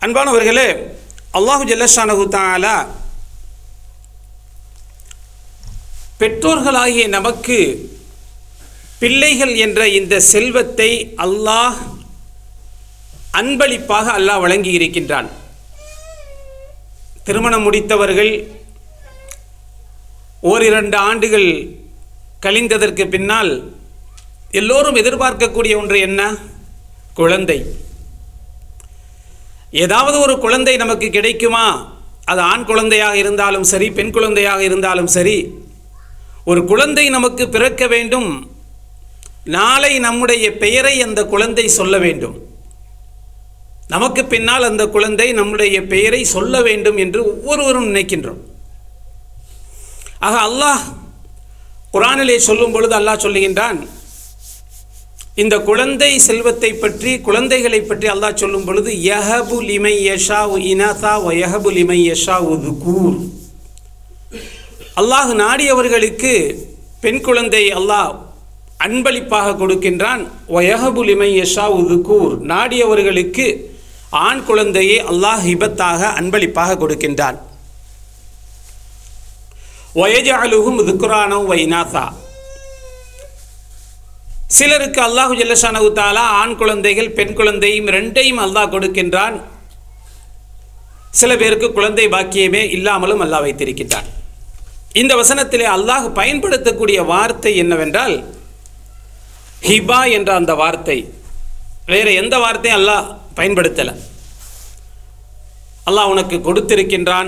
அன்பானவர்களே, அல்லாஹு ஜல்லஷானஹு தஆலா பெற்றோர்களாகிய நமக்கு பிள்ளைகள் என்ற இந்த செல்வத்தை அல்லாஹ் அன்பளிப்பாக அல்லாஹ் வழங்கி இருக்கின்றான். திருமணம் முடித்தவர்கள் ஓரிரண்டு ஆண்டுகள் கழிந்ததற்கு பின்னால் எல்லோரும் எதிர்பார்க்கக்கூடிய ஒன்று என்ன? குழந்தை. ஏதாவது ஒரு குழந்தை நமக்கு கிடைக்குமா? அது ஆண் குழந்தையாக இருந்தாலும் சரி, பெண் குழந்தையாக இருந்தாலும் சரி, ஒரு குழந்தை நமக்கு பிறக்க வேண்டும். நாளை நம்முடைய பெயரை அந்த குழந்தை சொல்ல வேண்டும். நமக்கு பின்னால் அந்த குழந்தை நம்முடைய பெயரை சொல்ல வேண்டும் என்று ஒவ்வொருவரும் நினைக்கின்றோம். ஆக அல்லாஹ் குர்ஆனிலே சொல்லும் பொழுது அல்லாஹ் சொல்லுகின்றான், இந்த குழந்தை செல்வத்தை பற்றி, குழந்தைகளை பற்றி அல்லாஹ் சொல்லும் பொழுது யஹபு லிமை யஷாஉ இனாஸா வ யஹபு லிமை யஷாஉ ذுகூர். அல்லாஹ் நாடியவர்களுக்கு பெண் குழந்தை அல்லாஹ் அன்பளிப்பாக கொடுக்கின்றான். வ யஹபு லிமை யஷாஉ ذுகூர், நாடியவர்களுக்கு ஆண் குழந்தையை அல்லாஹ் ஹிபத்தாக அன்பளிப்பாக கொடுக்கின்றான். வ யஜஅலுஹும் ذுக்ரானா வ இனாஸா, சிலருக்கு அல்லாஹு ஜல்லஷானஹு தஆலா ஆண் குழந்தைகள் பெண் குழந்தையும் ரெண்டையும் அல்லாஹ் கொடுக்கின்றான். சில பேருக்கு குழந்தை பாக்கியமே இல்லாமலும் அல்லாஹ் வைத்திருக்கின்றான். இந்த வசனத்திலே அல்லாஹ் பயன்படுத்தக்கூடிய வார்த்தை என்னவென்றால் ஹிபா என்ற அந்த வார்த்தை. வேறு எந்த வார்த்தையும் அல்லாஹ் பயன்படுத்தலை. அல்லாஹ் உனக்கு கொடுத்திருக்கின்றான்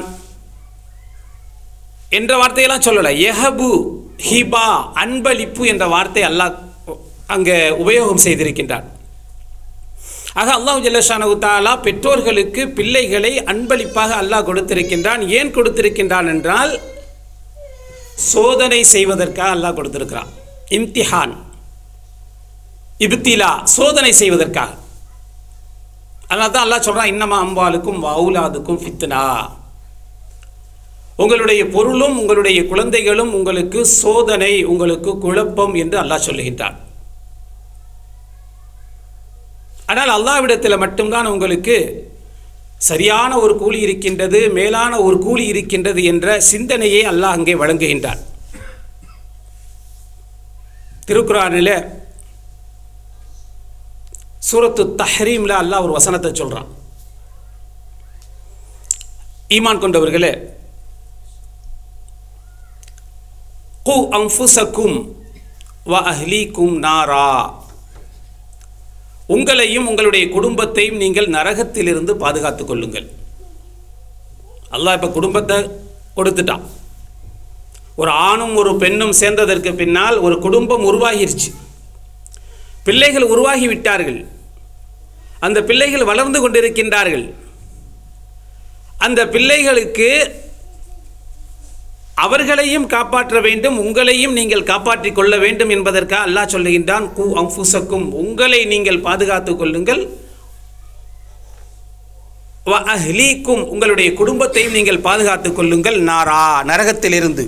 என்ற வார்த்தையெல்லாம் சொல்லலை. யஹபு, ஹிபா, அன்பளிப்பு என்ற வார்த்தை அல்லாஹ் அங்கே உபயோகம் செய்திருக்கின்றான். ஆக அல்லாஹ் ஜல்லஷானஹு தஆலா பெற்றோர்களுக்கு பிள்ளைகளை அன்பளிப்பாக அல்லாஹ் கொடுத்திருக்கின்றான். ஏன் கொடுத்திருக்கின்றான் என்றால் சோதனை செய்வதற்காக அல்லாஹ் கொடுத்திருக்கிறான். இம்திஹான், இப்திலா, சோதனை செய்வதற்காக. அதனால தான் அல்லாஹ் சொல்கிறான், இன்னமா அம்வாலுக்கும் வஅவுலாதுக்கும் ஃபித்னா, உங்களுடைய பொருளும் உங்களுடைய குழந்தைகளும் உங்களுக்கு சோதனை, உங்களுக்கு குழப்பம் என்று அல்லாஹ் சொல்லுகின்றான். ஆனால் அல்லாஹ்விடத்தில் மட்டும்தான் உங்களுக்கு சரியான ஒரு கூலி இருக்கின்றது, மேலான ஒரு கூலி இருக்கின்றது என்ற சிந்தனையை அல்லாஹ் அங்கே வழங்குகின்றான். திருக்குர்ஆனில் சூரத்து தஹ்ரீம்ல அல்லாஹ் ஒரு வசனத்தை சொல்கிறான். ஈமான் கொண்டவர்களே, கு அன்ஃபுஸக்கும் வ அஹ்லீக்கும் நாரா, உங்களையும் உங்களுடைய குடும்பத்தையும் நீங்கள் நரகத்திலிருந்து பாதுகாத்து கொள்ளுங்கள். அல்லாஹ் இப்போ குடும்பத்தை கொடுத்துட்டான். ஒரு ஆணும் ஒரு பெண்ணும் சேர்ந்ததற்கு பின்னால் ஒரு குடும்பம் உருவாகிருச்சு. பிள்ளைகள் உருவாகி விட்டார்கள். அந்த பிள்ளைகள் வளர்ந்து கொண்டிருக்கின்றார்கள். அந்த பிள்ளைகளுக்கு அவர்களையும் காப்பாற்ற வேண்டும், உங்களையும் நீங்கள் காப்பாற்றிக் கொள்ள வேண்டும் என்பதற்காக அல்லாஹ் சொல்லுகின்றான், கு அன்ஃபுஸக்கும், உங்களை நீங்கள் பாதுகாத்துக் கொள்ளுங்கள், வ அஹ்லீக்கும், உங்களுடைய குடும்பத்தையும் நீங்கள் பாதுகாத்துக் கொள்ளுங்கள், நாரா, நரகத்திலிருந்து.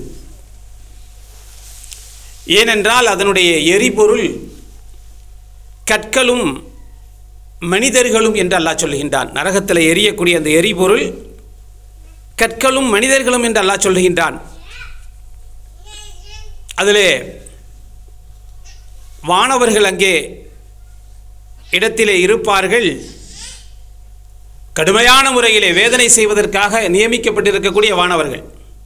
ஏனென்றால் அதனுடைய எரிபொருள் கற்களும் மனிதர்களும் என்று அல்லாஹ் சொல்லுகின்றான். நரகத்தில் எரியக்கூடிய அந்த எரிபொருள் கற்களும் மனிதர்களும் என்று அல்லாஹ் சொல்லுகின்றான். அதிலே வானவர்கள் அங்கே இடத்திலே இருப்பார்கள். கடுமையான முறையிலே வேதனை செய்வதற்காக நியமிக்கப்பட்டிருக்கக்கூடிய வானவர்கள்.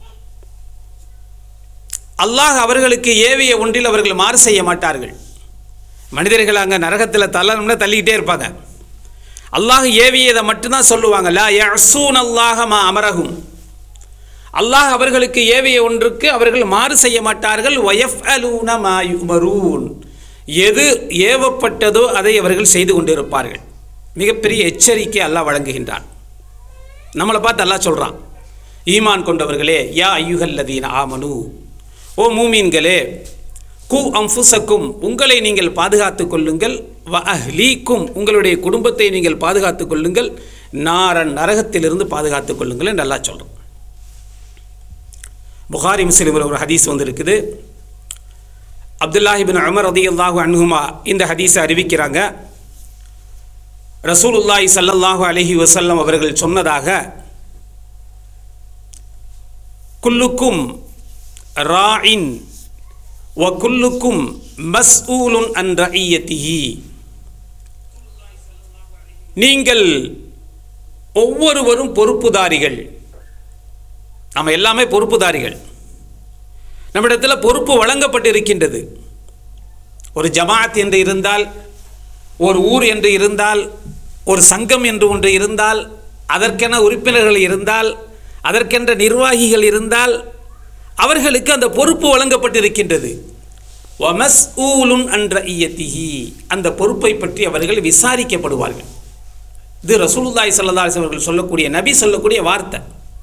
அல்லாஹ் அவர்களுக்கு ஏவிய ஒன்றில் அவர்கள் மாறு செய்ய மாட்டார்கள். மனிதர்கள் அங்கே நரகத்தில் தள்ளணும்னா தள்ளிக்கிட்டே இருப்பாங்க. அல்லாஹ் ஏவியதை மட்டும்தான் சொல்லுவாங்க. லா யஅஸூன அல்லாஹ மா அமரஹும், அல்லாஹ் அவர்களுக்கு ஏவிய ஒன்றுக்கு அவர்கள் மாறு செய்ய மாட்டார்கள். வயஃப்அலூன மா யுமரூன், எது ஏவப்பட்டதோ அதை அவர்கள் செய்து கொண்டிருப்பார்கள். மிகப்பெரிய எச்சரிக்கை அல்லாஹ் வழங்குகின்றான். நம்மளை பார்த்து அல்லாஹ் சொல்கிறான், ஈமான் கொண்டவர்களே, யா அய்யுஹல்லதீன ஆமனு, ஓ மூமீன்களே, கு அன்ஃபுஸக்கும், உங்களை நீங்கள் பாதுகாத்து கொள்ளுங்கள், வ அஹ்லீக்கும், உங்களுடைய குடும்பத்தை நீங்கள் பாதுகாத்து கொள்ளுங்கள், நாரன், நரகத்திலிருந்து பாதுகாத்து கொள்ளுங்கள் என்று அல்லாஹ் சொல்கிறோம். புகாரி முஸ்லிமில் ஒரு ஹதீஸ் வந்திருக்குது. அப்துல்லாஹ் இப்னு உமர் ரலியல்லாஹு அன்ஹுமா இந்த ஹதீஸை அறிவிக்கிறாங்க. ரசூலுல்லாஹி ஸல்லல்லாஹு அலைஹி வஸல்லம் அவர்கள் சொன்னதாக, குல்லுக்கும் ராஇன் வ குல்லுக்கும் மஸ்ஊலுன் அன் ரஇயத்திஹி, நீங்கள் ஒவ்வொருவரும் பொறுப்புதாரிகள். நம்ம எல்லாமே பொறுப்புதாரிகள். நம்மிடத்தில் பொறுப்பு வழங்கப்பட்டிருக்கின்றது. ஒரு ஜமாஅத் என்று இருந்தால், ஒரு ஊர் என்று இருந்தால், ஒரு சங்கம் என்று ஒன்று இருந்தால், அதற்கென உறுப்பினர்கள் இருந்தால், அதற்கென்ற நிர்வாகிகள் இருந்தால், அவர்களுக்கு அந்த பொறுப்பு வழங்கப்பட்டிருக்கின்றது. வமஸ்ஊலுன் அன் ரஇயத்திஹி, அந்த பொறுப்பை பற்றி அவர்கள் விசாரிக்கப்படுவார்கள். இது ரசூலுல்லாஹி ஸல்லல்லாஹு அலைஹி அவர்கள் சொல்லக்கூடிய, நபி சொல்லக்கூடிய வார்த்தை.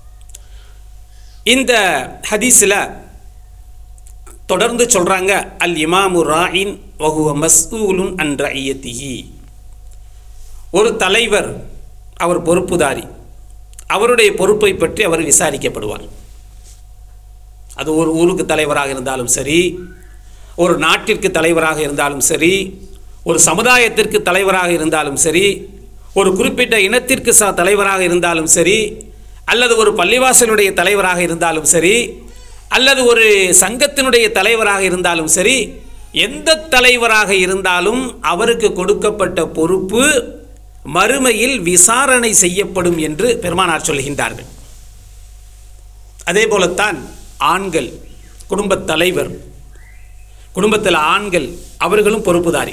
இந்த ஹதீஸில் தொடர்ந்து சொல்கிறாங்க, அல் இமாமு ராயின் வஹுவ மஸ்ஊலுன் அன் ரஇயத்திஹி. ஒரு தலைவர், அவர் பொறுப்புதாரி, அவருடைய பொறுப்பை பற்றி அவர் விசாரிக்கப்படுவார். அது ஒரு ஊருக்கு தலைவராக இருந்தாலும் சரி, ஒரு நாட்டிற்கு தலைவராக இருந்தாலும் சரி, ஒரு சமுதாயத்திற்கு தலைவராக இருந்தாலும் சரி, ஒரு குறிப்பிட்ட இனத்திற்கு தலைவராக இருந்தாலும் சரி, அல்லது ஒரு பள்ளிவாசலுடைய தலைவராக இருந்தாலும் சரி, அல்லது ஒரு சங்கத்தினுடைய தலைவராக இருந்தாலும் சரி, எந்த தலைவராக இருந்தாலும் அவருக்கு கொடுக்கப்பட்ட பொறுப்பு மறுமையில் விசாரணை செய்யப்படும் என்று பெருமானார் சொல்கின்றார்கள். அதே போலத்தான் ஆண்கள், குடும்பத் தலைவர், குடும்பத்தில் ஆண்கள், அவர்களும் பொறுப்புதாரி.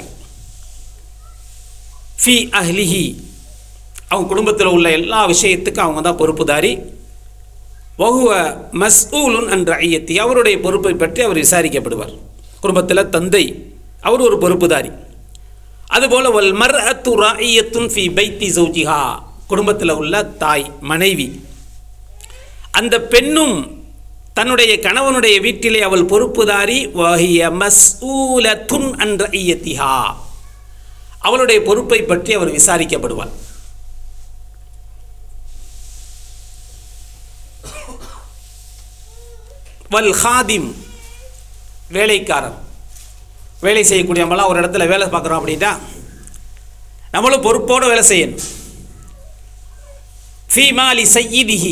ஃபி அஹ்லிஹி, அவங்க குடும்பத்தில் உள்ள எல்லா விஷயத்துக்கும் அவங்க தான் பொறுப்புதாரி. வஹுவ மஸ்ஊலுன் அன் ரஇயத்தி, அவருடைய பொறுப்பை பற்றி அவர் விசாரிக்கப்படுவார். குடும்பத்தில் தந்தை, அவர் ஒரு பொறுப்புதாரி. அதுபோல் வல் மர்அத்து ராஇயத்துன் ஃபி பைத்தி ஸௌஜிஹா, குடும்பத்தில் உள்ள தாய், மனைவி, அந்த பெண்ணும் தன்னுடைய கணவனுடைய வீட்டிலே அவள் பொறுப்புதாரி. வஹிய மஸ்ஊலத்துன் அன் ரஇயத்திஹா, அவளுடைய பொறுப்பை பற்றி அவர் விசாரிக்கப்படுவார். வல் ஹாதிம், வேலைக்காரர், வேலை செய்யக்கூடிய நம்மளாம் ஒரு இடத்துல வேலை பார்க்குறோம் அப்படின்னா நம்மளும் பொறுப்போடு வேலை செய்யணும். ஃபீ மாலி சய்யிதிஹி,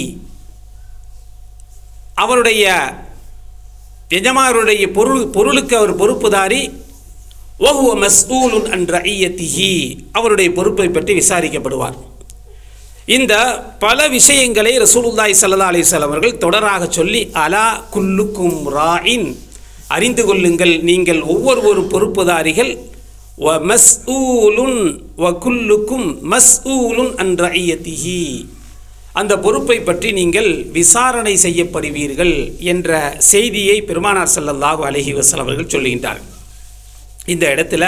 அவருடைய எஜமானருடைய பொருளுக்கு அவர் பொறுப்புதாரி. வஹுவ மஸ்ஊலுன் அன் ரஇயத்திஹி, அவருடைய பொறுப்பை பற்றி விசாரிக்கப்படுவார். இந்த பல விஷயங்களை ரசூலுல்லாஹி ஸல்லல்லாஹு அலைஹி வஸல்லம் அவர்கள் தொடராக சொல்லி, அலா குல்லுக்கும் ராயின், அறிந்து கொள்ளுங்கள், நீங்கள் ஒவ்வொரு பொறுப்புதாரிகள். வ மஸ்ஊலுன் வ குல்லுக்கும் மஸ்ஊலுன் அன் ரஇயத்திஹி, அந்த பொறுப்பை பற்றி நீங்கள் விசாரணை செய்யப்படுவீர்கள் என்ற செய்தியை பெருமானார் ஸல்லல்லாஹு அலைஹி வஸல்லம் அவர்கள் சொல்லுகின்றார்கள். இந்த இடத்துல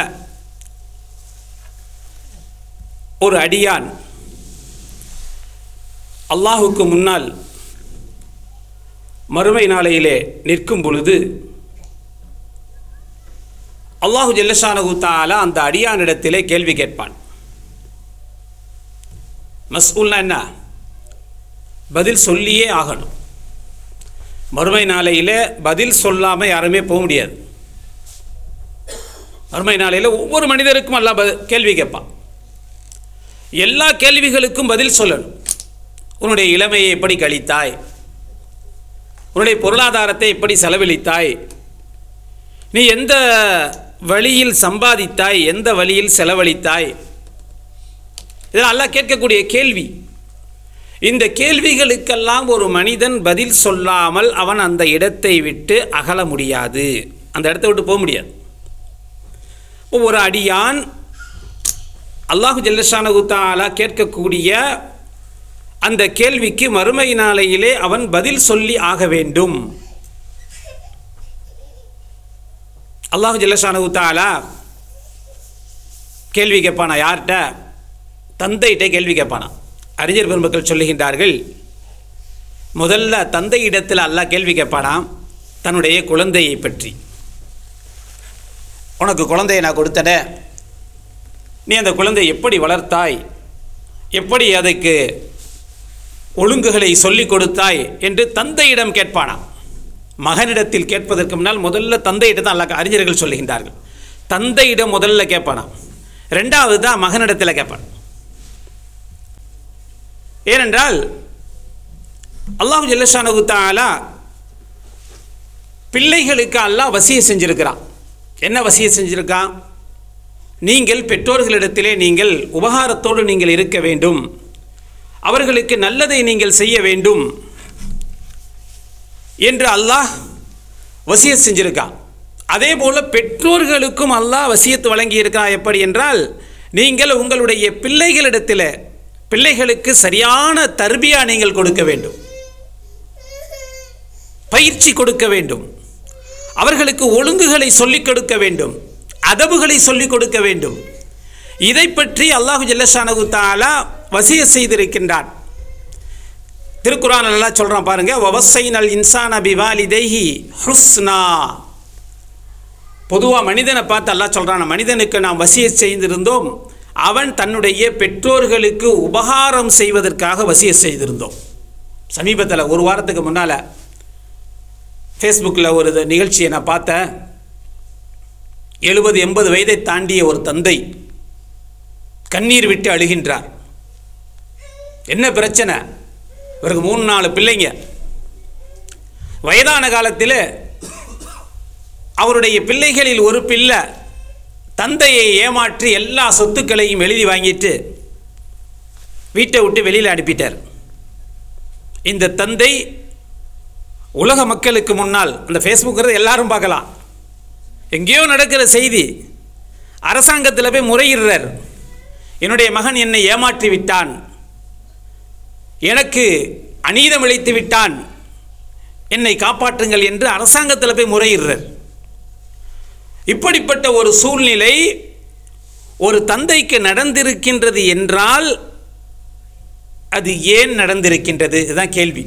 ஒரு அடியான் அல்லாஹுக்கு முன்னால் மறுமை நாளையிலே நிற்கும் பொழுது அல்லாஹு ஜல்லஷானஹு தஆலா அந்த அடியானிடத்திலே கேள்வி கேட்பான். மஸ்ஊல்னா என்ன? பதில் சொல்லியே ஆகணும். மறுமை நாளையில் பதில் சொல்லாமல் யாருமே போக முடியாது. மறுமை நாளையில் ஒவ்வொரு மனிதருக்கும் அல்லாஹ் கேள்வி கேட்பான். எல்லா கேள்விகளுக்கும் பதில் சொல்லணும். உன்னுடைய இளமையை எப்படி கழித்தாய்? உன்னுடைய பொருளாதாரத்தை எப்படி செலவழித்தாய்? நீ எந்த வழியில் சம்பாதித்தாய்? எந்த வழியில் செலவழித்தாய்? இதெல்லாம் அல்லாஹ் கேட்கக்கூடிய கேள்வி. இந்த கேள்விகளுக்கெல்லாம் ஒரு மனிதன் பதில் சொல்லாமல் அவன் அந்த இடத்தை விட்டு அகல முடியாது, அந்த இடத்தை விட்டு போக முடியாது. ஒரு அடியான் அல்லாஹு ஜல்லஷானஹு தஆலா கேட்கக்கூடிய அந்த கேள்விக்கு மறுமை நாளையிலே அவன் பதில் சொல்லி ஆக வேண்டும். அல்லாஹு ஜல்லஷானஹு தஆலா கேள்வி கேட்பானா? யார்கிட்ட? தந்தையிட்ட கேள்வி கேட்பானா. அறிஞர் பெருமக்கள் சொல்லுகின்றார்கள், முதல்ல தந்தை இடத்தில் அல்லாஹ் கேள்வி கேட்பானாம் தன்னுடைய குழந்தையை பற்றி. உனக்கு குழந்தையை நான் கொடுத்தேன், நீ அந்த குழந்தையை எப்படி வளர்த்தாய், எப்படி அதுக்கு ஒழுங்குகளை சொல்லிக் கொடுத்தாய் என்று தந்தையிடம் கேட்பானாம். மகனிடத்தில் கேட்பதற்கு முன்னால் முதல்ல தந்தையிடம் தான் அல்லாஹ் அறிஞர்கள் சொல்லுகின்றார்கள். தந்தையிடம் முதல்ல கேட்பானாம், ரெண்டாவது தான் மகனிடத்தில் கேட்பான். ஏனென்றால் அல்லாஹ் ஜல்லஷானஹு தஆலா பிள்ளைகளுக்கு அல்லாஹ் வசியத் செஞ்சிருக்கிறான். என்ன வசியத் செஞ்சிருக்கான்? நீங்கள் பெற்றோர்களிடத்திலே நீங்கள் உபகாரத்தோடு நீங்கள் இருக்க வேண்டும், அவர்களுக்கு நல்லதை நீங்கள் செய்ய வேண்டும் என்று அல்லாஹ் வசியத் செஞ்சிருக்கான். அதே போல் பெற்றோர்களுக்கும் அல்லாஹ் வசியத்து வழங்கி இருக்கிறான். எப்படி என்றால், நீங்கள் உங்களுடைய பிள்ளைகளுக்கு சரியான தர்பியா நீங்கள் கொடுக்க வேண்டும், பயிற்சி கொடுக்க வேண்டும், அவர்களுக்கு ஒழுங்குகளை சொல்லிக் கொடுக்க வேண்டும், அதபுகளை சொல்லிக் கொடுக்க வேண்டும். இதை பற்றி அல்லாஹு ஜல்லஷானஹு தஆலா வசியத் செய்திருக்கின்றான். திருக்குர்ஆன் அல்லாஹ் சொல்றான் பாருங்க, வவஸ்ஸைனல் இன்சான பிவாலிதைஹி ஹுஸ்னா. பொதுவாக மனிதனை பார்த்து அல்லாஹ் சொல்றான், மனிதனுக்கு நாம் வசியத் செய்திருந்தோம், அவன் தன்னுடைய பெற்றோர்களுக்கு உபகாரம் செய்வதற்காக வசியத் செய்திருந்தோம். சமீபத்தில் ஒரு வாரத்துக்கு முன்னால் ஃபேஸ்புக்கில் ஒரு நிகழ்ச்சியை நான் பார்த்தேன். 70-80 வயதை தாண்டிய ஒரு தந்தை கண்ணீர் விட்டு அழுகின்றார். என்ன பிரச்சனை? இவருக்கு 3-4 பிள்ளைங்க. வயதான காலத்தில் அவருடைய பிள்ளைகளில் ஒரு பிள்ளை தந்தையை ஏமாற்றி எல்லா சொத்துக்களையும் எழுதி வாங்கிட்டு வீட்டை விட்டு வெளியில் அனுப்பிட்டார். இந்த தந்தை உலக மக்களுக்கு முன்னால், அந்த ஃபேஸ்புக் எல்லாரும் பார்க்கலாம், எங்கேயோ நடக்கிற செய்தி, அரசாங்கத்தில் போய் முறையிடுறார். என்னுடைய மகன் என்னை ஏமாற்றி விட்டான், எனக்கு அநீதம் இழைத்து விட்டான், என்னை காப்பாற்றுங்கள் என்று அரசாங்கத்தில் போய் முறையிடுறார். இப்படிப்பட்ட ஒரு சூழ்நிலை ஒரு தந்தைக்கு நடந்திருக்கின்றது என்றால் அது ஏன் நடந்திருக்கின்றது? இதுதான் கேள்வி.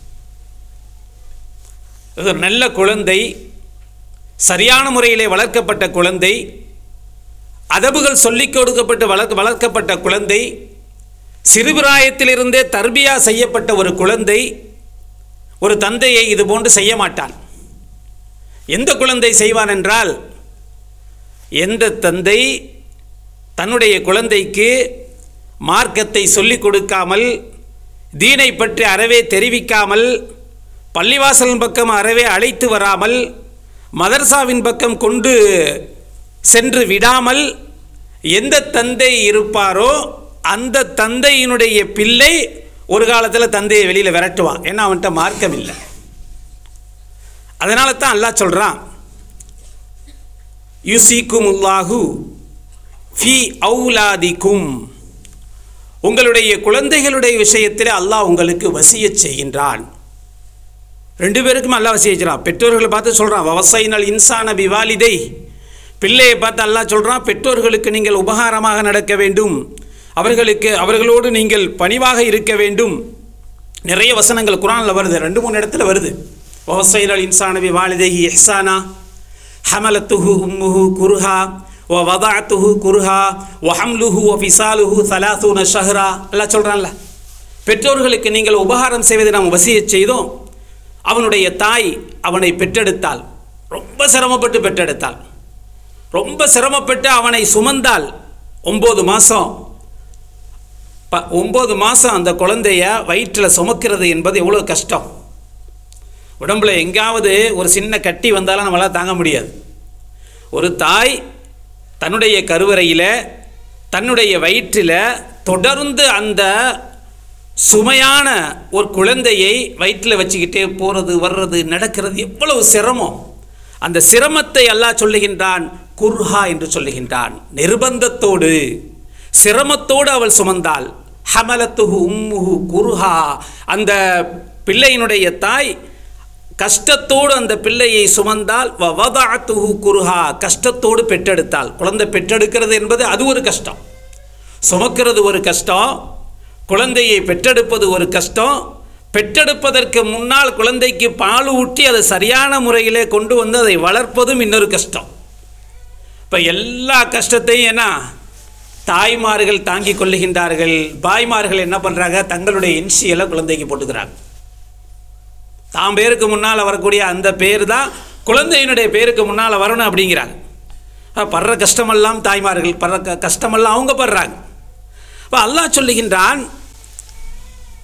ஒரு நல்ல குழந்தை, சரியான முறையிலே வளர்க்கப்பட்ட குழந்தை, அதபுகள் சொல்லிக் கொடுக்கப்பட்டு வளர்க்கப்பட்ட குழந்தை, சிறுபிராயத்திலிருந்தே தர்பியா செய்யப்பட்ட ஒரு குழந்தை ஒரு தந்தையை இது போன்று செய்ய மாட்டான். எந்த குழந்தை செய்வான் என்றால், எந்த தந்தை தன்னுடைய குழந்தைக்கு மார்க்கத்தை சொல்லிக் கொடுக்காமல், தீனை பற்றி அறவே தெரிவிக்காமல், பள்ளிவாசலின் பக்கம் அறவே அழைத்து வராமல், மதர்சாவின் பக்கம் கொண்டு சென்று விடாமல் எந்த தந்தை இருப்பாரோ அந்த தந்தையினுடைய பிள்ளை ஒரு காலத்தில் தந்தையை வெளியில் விரட்டுவான். ஏன்னா அவன்கிட்ட மார்க்கம் இல்லை. அதனால தான் அல்லாஹ் சொல்கிறான், யுஸீகுமுல்லாஹு ஃபீ அவுலாதிக்கும், உங்களுடைய குழந்தைகளுடைய விஷயத்தில் அல்லாஹ் உங்களுக்கு வசியத் செய்கின்றான். 2 பேருக்கும் அல்லாஹ் வசியத் செய்கிறான். பெற்றோர்களை பார்த்து சொல்கிறான், வவஸ்ஸைனல் இன்சான பிவாலிதை, பிள்ளையை பார்த்து அல்லாஹ் சொல்கிறான், பெற்றோர்களுக்கு நீங்கள் உபகாரமாக நடக்க வேண்டும், அவர்களோடு நீங்கள் பணிவாக இருக்க வேண்டும். நிறைய வசனங்கள் குர்ஆனில் வருது, 2-3 இடத்துல வருது. வவஸ்ஸைனல் இன்சான பிவாலிதைஹி இஹ்சானா ஹமலத்துஹு உம்முஹு குர்ஹா வ வதஅத்துஹு குர்ஹா வ ஹம்லுஹு வ ஃபிசாலுஹு 30 ஷஹ்ரா. அல்லாஹ் சொல்கிறான்ல, பெற்றோர்களுக்கு நீங்கள் உபகாரம் செய்வதை நாம் வசியச் செய்தோம். அவனுடைய தாய் அவனை பெற்றெடுத்தாள், ரொம்ப சிரமப்பட்டு பெற்றெடுத்தாள், ரொம்ப சிரமப்பட்டு அவனை சுமந்தாள். 9 மாதம் 9 மாதம் அந்த குழந்தைய வயிற்றில் சுமக்கிறது என்பது எவ்வளோ கஷ்டம். உடம்புல எங்காவது ஒரு சின்ன கட்டி வந்தாலும் நம்மளால் தாங்க முடியாது. ஒரு தாய் தன்னுடைய கருவறையில் தன்னுடைய வயிற்றில் தொடர்ந்து அந்த சுமையான ஒரு குழந்தையை வயிற்றில் வச்சுக்கிட்டே போகிறது வர்றது நடக்கிறது எவ்வளவு சிரமம். அந்த சிரமத்தை அல்லாஹ் சொல்லுகின்றான், குர்ஹா என்று சொல்லுகின்றான். நிர்பந்தத்தோடு சிரமத்தோடு அவள் சுமந்தாள். ஹமலத்துஹு உம்முஹு குர்ஹா, அந்த பிள்ளையினுடைய தாய் கஷ்டத்தோடு அந்த பிள்ளையை சுமந்தால். வவதஅத்துஹு குர்ஹா, கஷ்டத்தோடு பெற்றெடுத்தாள். குழந்தை பெற்றெடுக்கிறது என்பது அது ஒரு கஷ்டம், சுமக்கிறது ஒரு கஷ்டம், குழந்தையை பெற்றெடுப்பது ஒரு கஷ்டம். பெற்றெடுப்பதற்கு முன்னால் குழந்தைக்கு பால் ஊட்டி அதை சரியான முறையிலே கொண்டு வந்து அதை வளர்ப்பதும் இன்னொரு கஷ்டம். இப்போ எல்லா கஷ்டத்தையும் என்ன தாய்மார்கள் தாங்கி கொள்ளுகின்றார்கள். பாய்மார்கள் என்ன பண்ணுறாங்க, தங்களுடைய இன்சியலை குழந்தைக்கு போட்டுக்கிறாங்க. தாம் பேருக்கு முன்னால் வரக்கூடிய அந்த பேர் தான் குழந்தையினுடைய பேருக்கு முன்னால் வரணும் அப்படிங்கிறாங்க. படுற கஷ்டமெல்லாம் தாய்மார்கள் படுற கஷ்டமெல்லாம் அவங்க படுறாங்க. இப்போ அல்லாஹ் சொல்லுகின்றான்,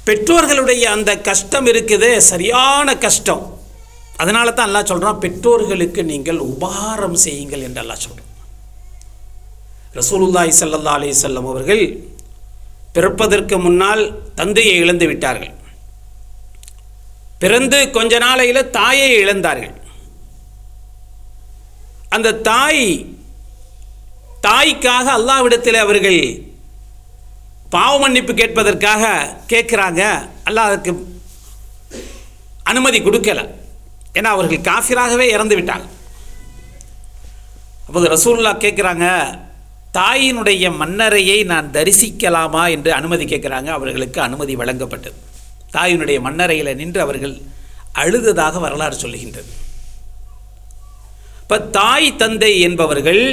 பெற்றோர்களுடைய அந்த கஷ்டம் இருக்குது, சரியான கஷ்டம். அதனால தான் அல்லாஹ் சொல்கிறான், பெற்றோர்களுக்கு நீங்கள் உபகாரம் செய்யுங்கள் என்று அல்லாஹ் சொல்கிறான். ரசூலுல்லாஹி ஸல்லல்லாஹு அலைஹி வஸல்லம் அவர்கள் பிறப்பதற்கு முன்னால் தந்தையை இழந்து விட்டார்கள். பிறந்து கொஞ்ச நாளையில் தாயை இழந்தார்கள். அந்த தாய்க்காக அல்லாஹ்விடத்தில் அவர்கள் பாவ மன்னிப்பு கேட்பதற்காக கேட்குறாங்க. அல்லாஹ் அதுக்கு அனுமதி கொடுக்கல. ஏன்னா அவர்கள் காஃபிராகவே இறந்து விட்டாங்க. அப்போது ரசூலுல்லாஹ் கேட்குறாங்க, தாயினுடைய மன்னரையை நான் தரிசிக்கலாமா என்று அனுமதி கேட்குறாங்க. அவர்களுக்கு அனுமதி வழங்கப்பட்டது. தாயினுடைய மன்னரையில் நின்று அவர்கள் அழுததாக வரலாறு சொல்லுகின்றது. இப்போ தாய் தந்தை என்பவர்கள்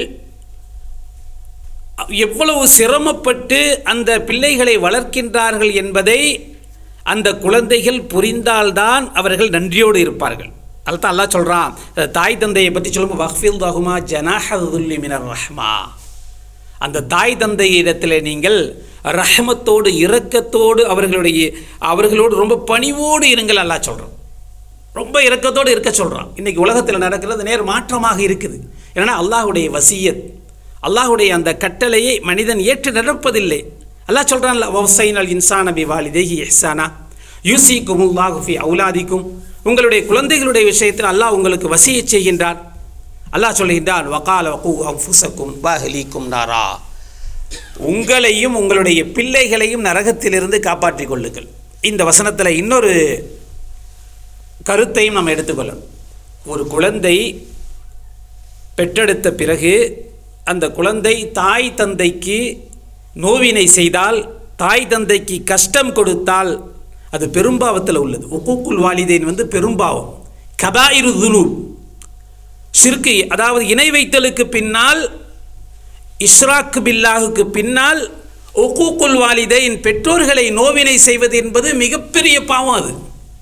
எவ்வளவு சிரமப்பட்டு அந்த பிள்ளைகளை வளர்க்கின்றார்கள் என்பதை அந்த குழந்தைகள் புரிந்தால்தான் அவர்கள் நன்றியோடு இருப்பார்கள். அதுதான் அல்லாஹ் சொல்கிறான், தாய் தந்தையை பற்றி சொல்லும்போது வக்ஃபில் தஹுமா ஜனாஹதுல்லி மினர் ரஹ்மா, அந்த தாய் தந்தையிடத்தில் நீங்கள் ரஹ்மத்தோடு இரக்கத்தோடு அவர்களோடு ரொம்ப பணிவோடு இருங்கள் அல்லாஹ் சொல்கிறான். ரொம்ப இரக்கத்தோடு இருக்க சொல்கிறான். இன்றைக்கி உலகத்தில் நடக்கிறது நேர் மாற்றமாக இருக்குது. ஏன்னா அல்லாஹுடைய வசியத், அல்லாஹுடைய அந்த கட்டளையை மனிதன் ஏற்று நடப்பதில்லை. அல்லாஹ் சொல்கிறான்ல, வஸைனல் இன்சான பிவாலிதைஹி இஹ்சானா யூசிகுமுல்லாஹு ஃபி அவுலாதிக்கும், உங்களுடைய குழந்தைகளுடைய விஷயத்தில் அல்லாஹ் உங்களுக்கு வசியச் செய்கின்றான். அல்லாஹ் சொல்கின்றான், வகால வகு அன்ஃபுஸக்கும் வஅஹ்லீக்கும் நாரா, உங்களையும் உங்களுடைய பிள்ளைகளையும் நரகத்திலிருந்து காப்பாற்றிக் கொள்ளுங்கள். இந்த வசனத்தில் இன்னொரு கருத்தையும் நம்ம எடுத்துக்கொள்ளணும். ஒரு குழந்தை பெற்றெடுத்த பிறகு அந்த குழந்தை தாய் தந்தைக்கு நோவினை செய்தால், தாய் தந்தைக்கு கஷ்டம் கொடுத்தால் அது பெரும்பாவத்தில் உள்ளது. உக்கூக்குல் வாலிதைன் பெரும்பாவம், கபாயிரு துனூப், ஷிர்கு, அதாவது இணை வைத்தலுக்கு பின்னால், இஷ்ராக்கு பில்லாஹுக்கு பின்னால் உக்கூக்குல் வாலிதைன் பெற்றோர்களை நோவினை செய்வது என்பது மிகப்பெரிய பாவம். அது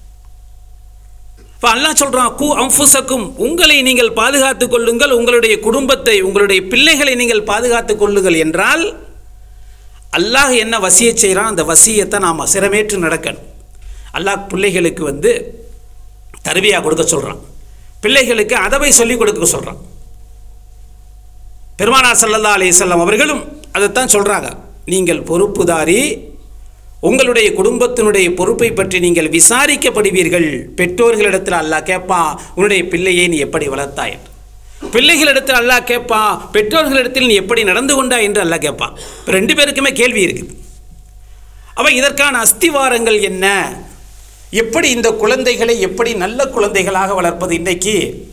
இப்போ அல்லாஹ் சொல்கிறான், கூ அன்ஃபுஸக்கும், உங்களை நீங்கள் பாதுகாத்துக் கொள்ளுங்கள், உங்களுடைய குடும்பத்தை உங்களுடைய பிள்ளைகளை நீங்கள் பாதுகாத்துக் கொள்ளுங்கள் என்றால் அல்லாஹ் என்ன வசியை செய்கிறான், அந்த வசியத்தை நாம் சிரமேற்று நடக்கணும். அல்லாஹ் பிள்ளைகளுக்கு தர்பியா கொடுக்க சொல்கிறான், பிள்ளைகளுக்கு அதவை சொல்லிக் கொடுக்க சொல்கிறான். பெருமானார் ஸல்லல்லாஹு அலைஹி வஸல்லம் அவர்களும் அதைத்தான் சொல்கிறாங்க, நீங்கள் பொறுப்புதாரி, உங்களுடைய குடும்பத்தினுடைய பொறுப்பை பற்றி நீங்கள் விசாரிக்கப்படுவீர்கள். பெற்றோர்களிடத்தில் அல்லாஹ் கேட்பான், உன்னுடைய பிள்ளையை நீ எப்படி வளர்த்தாய் என்று. பிள்ளைகளிடத்தில் அல்லாஹ் கேட்பான், பெற்றோர்களிடத்தில் நீ எப்படி நடந்து கொண்டாய் என்று அல்லாஹ் கேட்பான். இப்போ ரெண்டு பேருக்குமே கேள்வி இருக்குது. அப்போ இதற்கான அஸ்திவாரங்கள் என்ன, எப்படி இந்த குழந்தைகளை எப்படி நல்ல குழந்தைகளாக வளர்ப்பது? இன்றைக்கி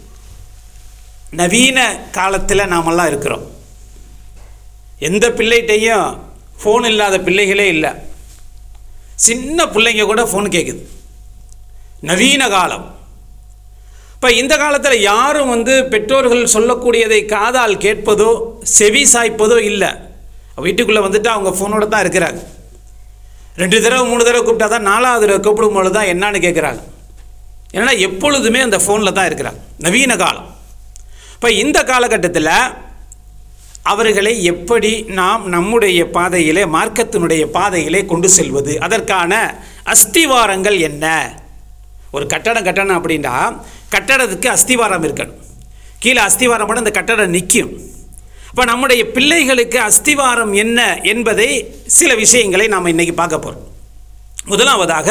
நவீன காலத்தில் நாமெல்லாம் இருக்கிறோம். எந்த பிள்ளைகிட்டையும் ஃபோன் இல்லாத பிள்ளைகளே இல்லை. சின்ன பிள்ளைங்க கூட ஃபோன் கேட்குது. நவீன காலம். இப்போ இந்த காலத்தில் யாரும் பெற்றோர்கள் சொல்லக்கூடியதை காதால் கேட்பதோ செவி சாய்ப்பதோ இல்லை. வீட்டுக்குள்ளே அவங்க ஃபோனோடு தான் இருக்கிறாங்க. 2 தடவை 3 தடவை கூப்பிட்டா தான் 4வது தடவை கூப்பிடும்போது தான் என்னான்னு கேட்குறாங்க. ஏன்னா எப்பொழுதுமே அந்த ஃபோனில் தான் இருக்கிறாங்க. நவீன காலம். இப்போ இந்த காலகட்டத்தில் அவர்களை எப்படி நாம் நம்முடைய பாதையிலே, மார்க்கத்தினுடைய பாதையிலே கொண்டு செல்வது, அதற்கான அஸ்திவாரங்கள் என்ன? ஒரு கட்டடம் கட்டணும் அப்படின்னா கட்டடத்துக்கு அஸ்திவாரம் இருக்கணும். கீழே அஸ்திவாரம் போட அந்த கட்டடம் நிற்கும். இப்போ நம்முடைய பிள்ளைகளுக்கு அஸ்திவாரம் என்ன என்பதை சில விஷயங்களை நாம் இன்றைக்கி பார்க்க போகிறோம். முதலாவதாக,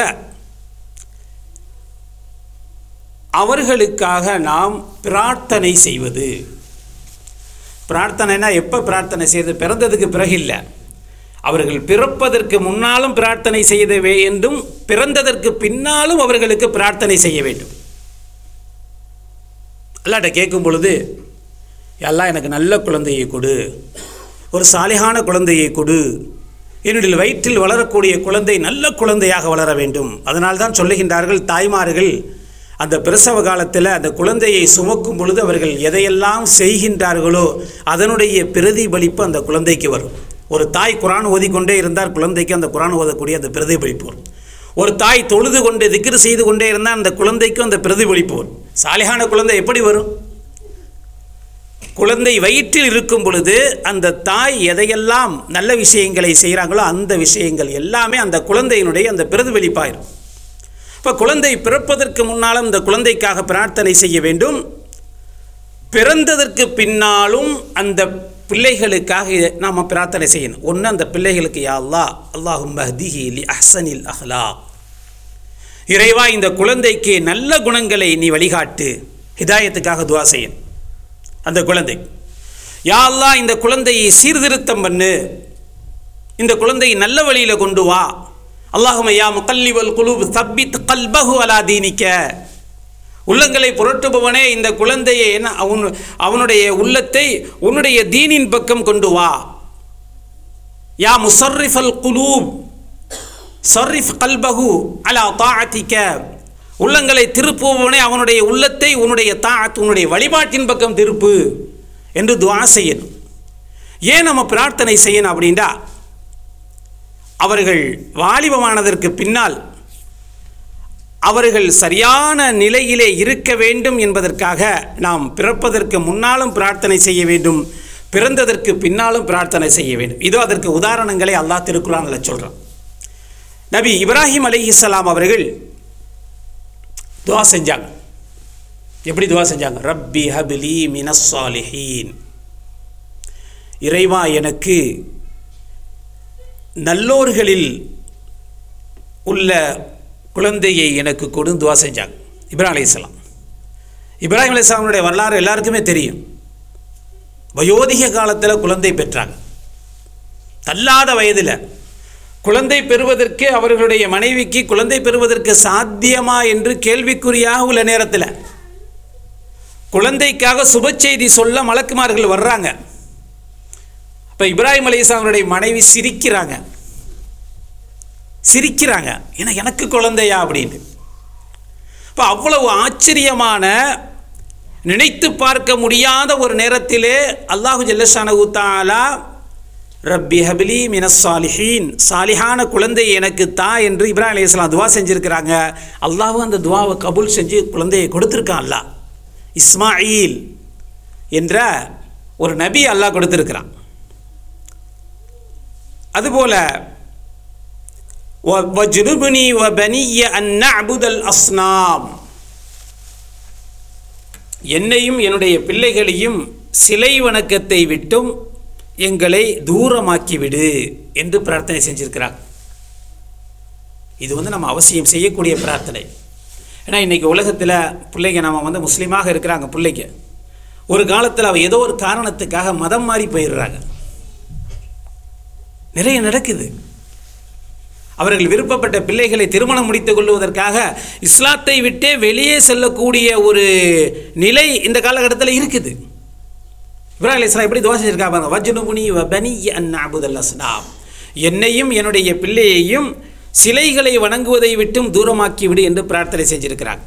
அவர்களுக்காக நாம் பிரார்த்தனை செய்வது. பிரார்த்தனைனா எப்போ பிரார்த்தனை செய்வது? பிறந்ததுக்கு பிறகு இல்லை, அவர்கள் பிறப்பதற்கு முன்னாலும் பிரார்த்தனை செய்ய வேண்டும், பிறந்ததற்கு பின்னாலும் அவர்களுக்கு பிரார்த்தனை செய்ய வேண்டும். அல்லாஹ்ட்ட கேட்கும் பொழுது, அல்லாஹ் எனக்கு நல்ல குழந்தையை கொடு, ஒரு சாலிகான குழந்தையை கொடு, என்னுடைய வயிற்றில் வளரக்கூடிய குழந்தை நல்ல குழந்தையாக வளர வேண்டும். அதனால்தான் சொல்லுகின்றார்கள், தாய்மார்கள் அந்த பிரசவ காலத்தில் அந்த குழந்தையை சுமக்கும் பொழுது அவர்கள் எதையெல்லாம் செய்கின்றார்களோ அதனுடைய பிரதிபலிப்பு அந்த குழந்தைக்கு வரும். ஒரு தாய் குர்ஆன் ஓதிக்கொண்டே இருந்தால் குழந்தைக்கு அந்த குர்ஆன் ஓதக்கூடிய அந்த பிரதிபலிப்பு வரும். ஒரு தாய் தொழுது கொண்டு திக்ர் செய்து கொண்டே இருந்தால் அந்த குழந்தைக்கும் அந்த பிரதிபலிப்பு வரும். சாலிகான குழந்தை எப்படி வரும்? குழந்தை வயிற்றில் இருக்கும் பொழுது அந்த தாய் எதையெல்லாம் நல்ல விஷயங்களை செய்கிறாங்களோ அந்த விஷயங்கள் எல்லாமே அந்த குழந்தையினுடைய அந்த பிரதிபலிப்பாயிரும். இப்போ குழந்தை பிறப்பதற்கு முன்னாலும் இந்த குழந்தைக்காக பிரார்த்தனை செய்ய வேண்டும். பிறந்ததற்கு பின்னாலும் அந்த பிள்ளைகளுக்காக நாம் பிரார்த்தனை செய்யணும். ஒன்று, அந்த பிள்ளைகளுக்கு யா அல்லாஹ் அல்லாஹும்ம ஹ்திஹி லி அஹ்ஸனில் அஹ்லாக், இறைவா இந்த குழந்தைக்கு நல்ல குணங்களை நீ வழிகாட்டு. ஹிதாயத்துக்காக துவா செய்யணும். அந்த குழந்தை யா அல்லாஹ் இந்த குழந்தையை சீர்திருத்தம் பண்ணு, இந்த குழந்தையை நல்ல வழியில் கொண்டு வா. அல்லாஹும்ம யா முகல்லிபல் குலூப் தப்பித் கல்பஹு அலா தீனிக்க, உள்ளங்களை புரட்டுபவனே இந்த குழந்தையை அவனுடைய உள்ளத்தை உன்னுடைய தீனின் பக்கம் கொண்டு வா. யா முஸர்ரிஃபல் குலூப் சர்ரிஃப் கல்பஹு அலா தாஅத்திக, உள்ளங்களை திருப்புபவனே அவனுடைய உள்ளத்தை உன்னுடைய தாஅத் உன்னுடைய வழிபாட்டின் பக்கம் திருப்பு என்று துஆ செய்யணும். ஏன் நம்ம பிரார்த்தனை செய்யணும் அப்படின்னா, அவர்கள் வாலிபமானதற்கு பின்னால் அவர்கள் சரியான நிலையிலே இருக்க வேண்டும் என்பதற்காக நாம் பிறப்பதற்கு முன்னாலும் பிரார்த்தனை செய்ய வேண்டும், பிறந்ததற்கு பின்னாலும் பிரார்த்தனை செய்ய வேண்டும். இதோ அதற்கு உதாரணங்களை அல்லாஹ் திருக்குர்ஆனில் சொல்கிறான். நபி இப்ராஹிம் அலைஹிஸ்ஸலாம் அவர்கள் துஆ செஞ்சாங்க. எப்படி துஆ செஞ்சாங்க? ரப்பி ஹப்லி மினஸ் ஸாலிஹீன், இறைவா எனக்கு நல்லோர்களில் உள்ள குழந்தையை எனக்கு கொடு துஆ செஞ்சாங்க இப்ராஹிம் அலைஹிஸ்ஸலாம். இப்ராஹிம் அலைஹிஸ்ஸலாமுடைய வரலாறு எல்லாருக்குமே தெரியும். வயோதிக காலத்தில் குழந்தை பெற்றாங்க. தள்ளாத வயதில் குழந்தை பெறுவதற்கு அவர்களுடைய மனைவிக்கு குழந்தை பெறுவதற்கு சாத்தியமா என்று கேள்விக்குறியாக உள்ள நேரத்தில் குழந்தைக்காக சுப செய்தி சொல்ல மலக்குமார்கள் வர்றாங்க. இப்போ இப்ராஹிம் அலைஹிஸ்ஸலாமுடைய மனைவி சிரிக்கிறாங்க, எனக்கு குழந்தையா அப்படின்னு. இப்போ அவ்வளவு ஆச்சரியமான, நினைத்து பார்க்க முடியாத ஒரு நேரத்திலே அல்லாஹு ஜல்லஷானஹு தஆலா ரப்பி ஹப்லி மினஸ் ஸாலிஹீன், சாலிஹான குழந்தை எனக்கு தா என்று இப்ராஹிம் அலைஹிஸ்ஸலாம் துவா செஞ்சுருக்கிறாங்க. அல்லாஹ் அந்த துவாவை கபூல் செஞ்சு குழந்தையை கொடுத்துருக்கான். அல்லாஹ் இஸ்மாயில் என்ற ஒரு நபி அல்லாஹ் கொடுத்துருக்கிறான். அதுபோல வஜ்னுப்னி வபனிய அன் நஅ்புதல் அஸ்னாம், என்னையும் என்னுடைய பிள்ளைகளையும் சிலை வணக்கத்தை விட்டும் எங்களை தூரமாக்கிவிடு என்று பிரார்த்தனை செஞ்சிருக்கிறார். இது நம்ம அவசியம் செய்யக்கூடிய பிரார்த்தனை. ஏன்னா இன்றைக்கி உலகத்தில் பிள்ளைங்க நம்ம முஸ்லீமாக இருக்கிறாங்க. பிள்ளைங்க ஒரு காலத்தில் அவ ஏதோ ஒரு காரணத்துக்காக மதம் மாறி போயிடுறாங்க. நிறைய நடக்குது. அவர்கள் விருப்பப்பட்ட பிள்ளைகளை திருமணம் முடித்துக் கொள்வதற்காக இஸ்லாத்தை விட்டே வெளியே செல்லக்கூடிய ஒரு நிலை இந்த காலகட்டத்தில் இருக்குது. இப்ராஹிம் அலைஹிஸ்ஸலாம் எப்படி துஆ செஞ்சிருக்காங்க? வஜ்னுப்னி வபனிய அன் நஅ்புதல் அஸ்னாம், என்னையும் என்னுடைய பிள்ளையையும் சிலைகளை வணங்குவதை விட்டும் தூரமாக்கி விடு என்று பிரார்த்தனை செஞ்சிருக்கிறாங்க.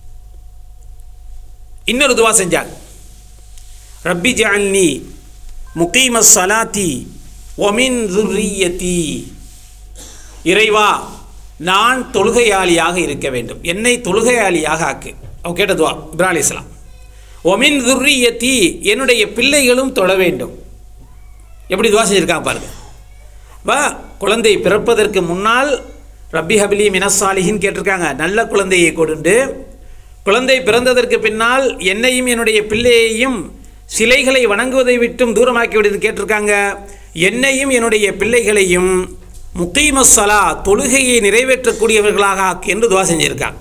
இன்னொரு துஆ செஞ்சாங்க, ரப்பி ஜஅல்னி முகீமஸ் ஸலாத்தி வ மின் ذُرِّيَّتِي, இறைவா நான் தொழுகையாளியாக இருக்க வேண்டும், என்னை தொழுகையாளியாக ஆக்கு. அவங்க கேட்ட துஆ இப்ராஹிம் அலைஹிஸ்ஸலாம். ஒமின் ذُرِّيَّتِي, என்னுடைய பிள்ளைகளும் தொழ வேண்டும். எப்படி துஆ செஞ்சிருக்காங்க பாருங்க. குழந்தை பிறப்பதற்கு முன்னால் ரப்பி ஹப்லி மினஸ் ஸாலிஹீன் கேட்டிருக்காங்க, நல்ல குழந்தையை கொடுண்டு. குழந்தை பிறந்ததற்கு பின்னால் என்னையும் என்னுடைய பிள்ளையையும் சிலைகளை வணங்குவதை விட்டும் தூரமாக்கி விடுன்னு கேட்டிருக்காங்க. என்னையும் என்னுடைய பிள்ளைகளையும் முகீமஸ் ஸலா, தொழுகையை நிறைவேற்றக்கூடியவர்களாக ஆக்கு என்று துஆ செஞ்சிருக்காங்க.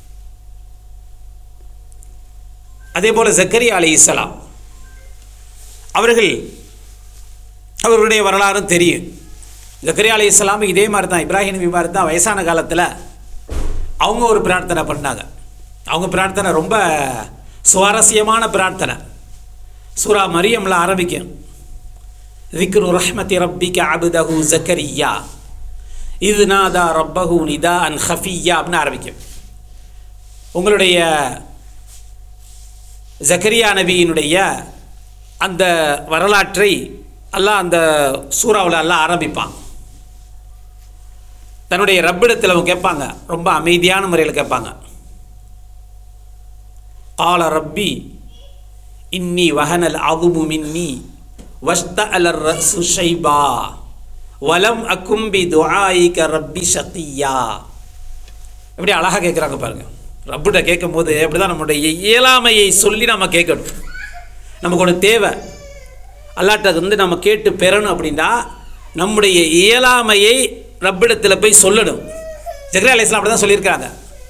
அதே போல் ஜக்கரியா அலைஹிஸ்ஸலாம் அவர்களுடைய வரலாறும் தெரியும். ஜக்கரியா அலைஹிஸ்ஸலாம் இதே மாதிரி தான், இப்ராஹிம் நபி மாதிரி தான், வயசான காலத்தில் அவங்க ஒரு பிரார்த்தனை பண்ணாங்க. அவங்க பிரார்த்தனை ரொம்ப சுவாரஸ்யமான பிரார்த்தனை. சூரா மரியம்ல ஆரம்பிக்கும், ذِكْرُ رَحْمَةِ رَبِّكَ عَبْدَهُ زَكَرِيَّا إِذْ نَادَى رَبَّهُ نِدَاءً خَفِيًّا அப்படின்னு ஆரம்பிக்கும். உங்களுடைய ஜக்கரியா நபியினுடைய அந்த வரலாற்றை அல்லாஹ் அந்த சூறாவில் அல்லாஹ் ஆரம்பிப்பான். தன்னுடைய ரப்பிடத்தில் அவங்க கேட்பாங்க, ரொம்ப அமைதியான முறையில் கேட்பாங்க. قال ربي இன்னி வஹனல் அதுமு மின்னி வஸ்தஅல ரஸு ஷைபா வலம் அகும் பி துஆயிக ரப்பி ஷகியா. எப்படி அழகாக கேட்குறாங்க பாருங்க. ரப்பிட்ட கேட்கும் போது அப்படிதான் நம்முடைய இயலாமையை சொல்லி நம்ம கேட்கணும். நமக்கு ஒன்று தேவை, அல்லாட்ட வந்து நம்ம கேட்டு பெறணும் அப்படின்னா நம்முடைய இயலாமையை ரப்பிடத்தில் போய் சொல்லணும். ஜக்ரியா அலைஹிஸ்ஸலாம் அப்படி தான் சொல்லியிருக்காங்க.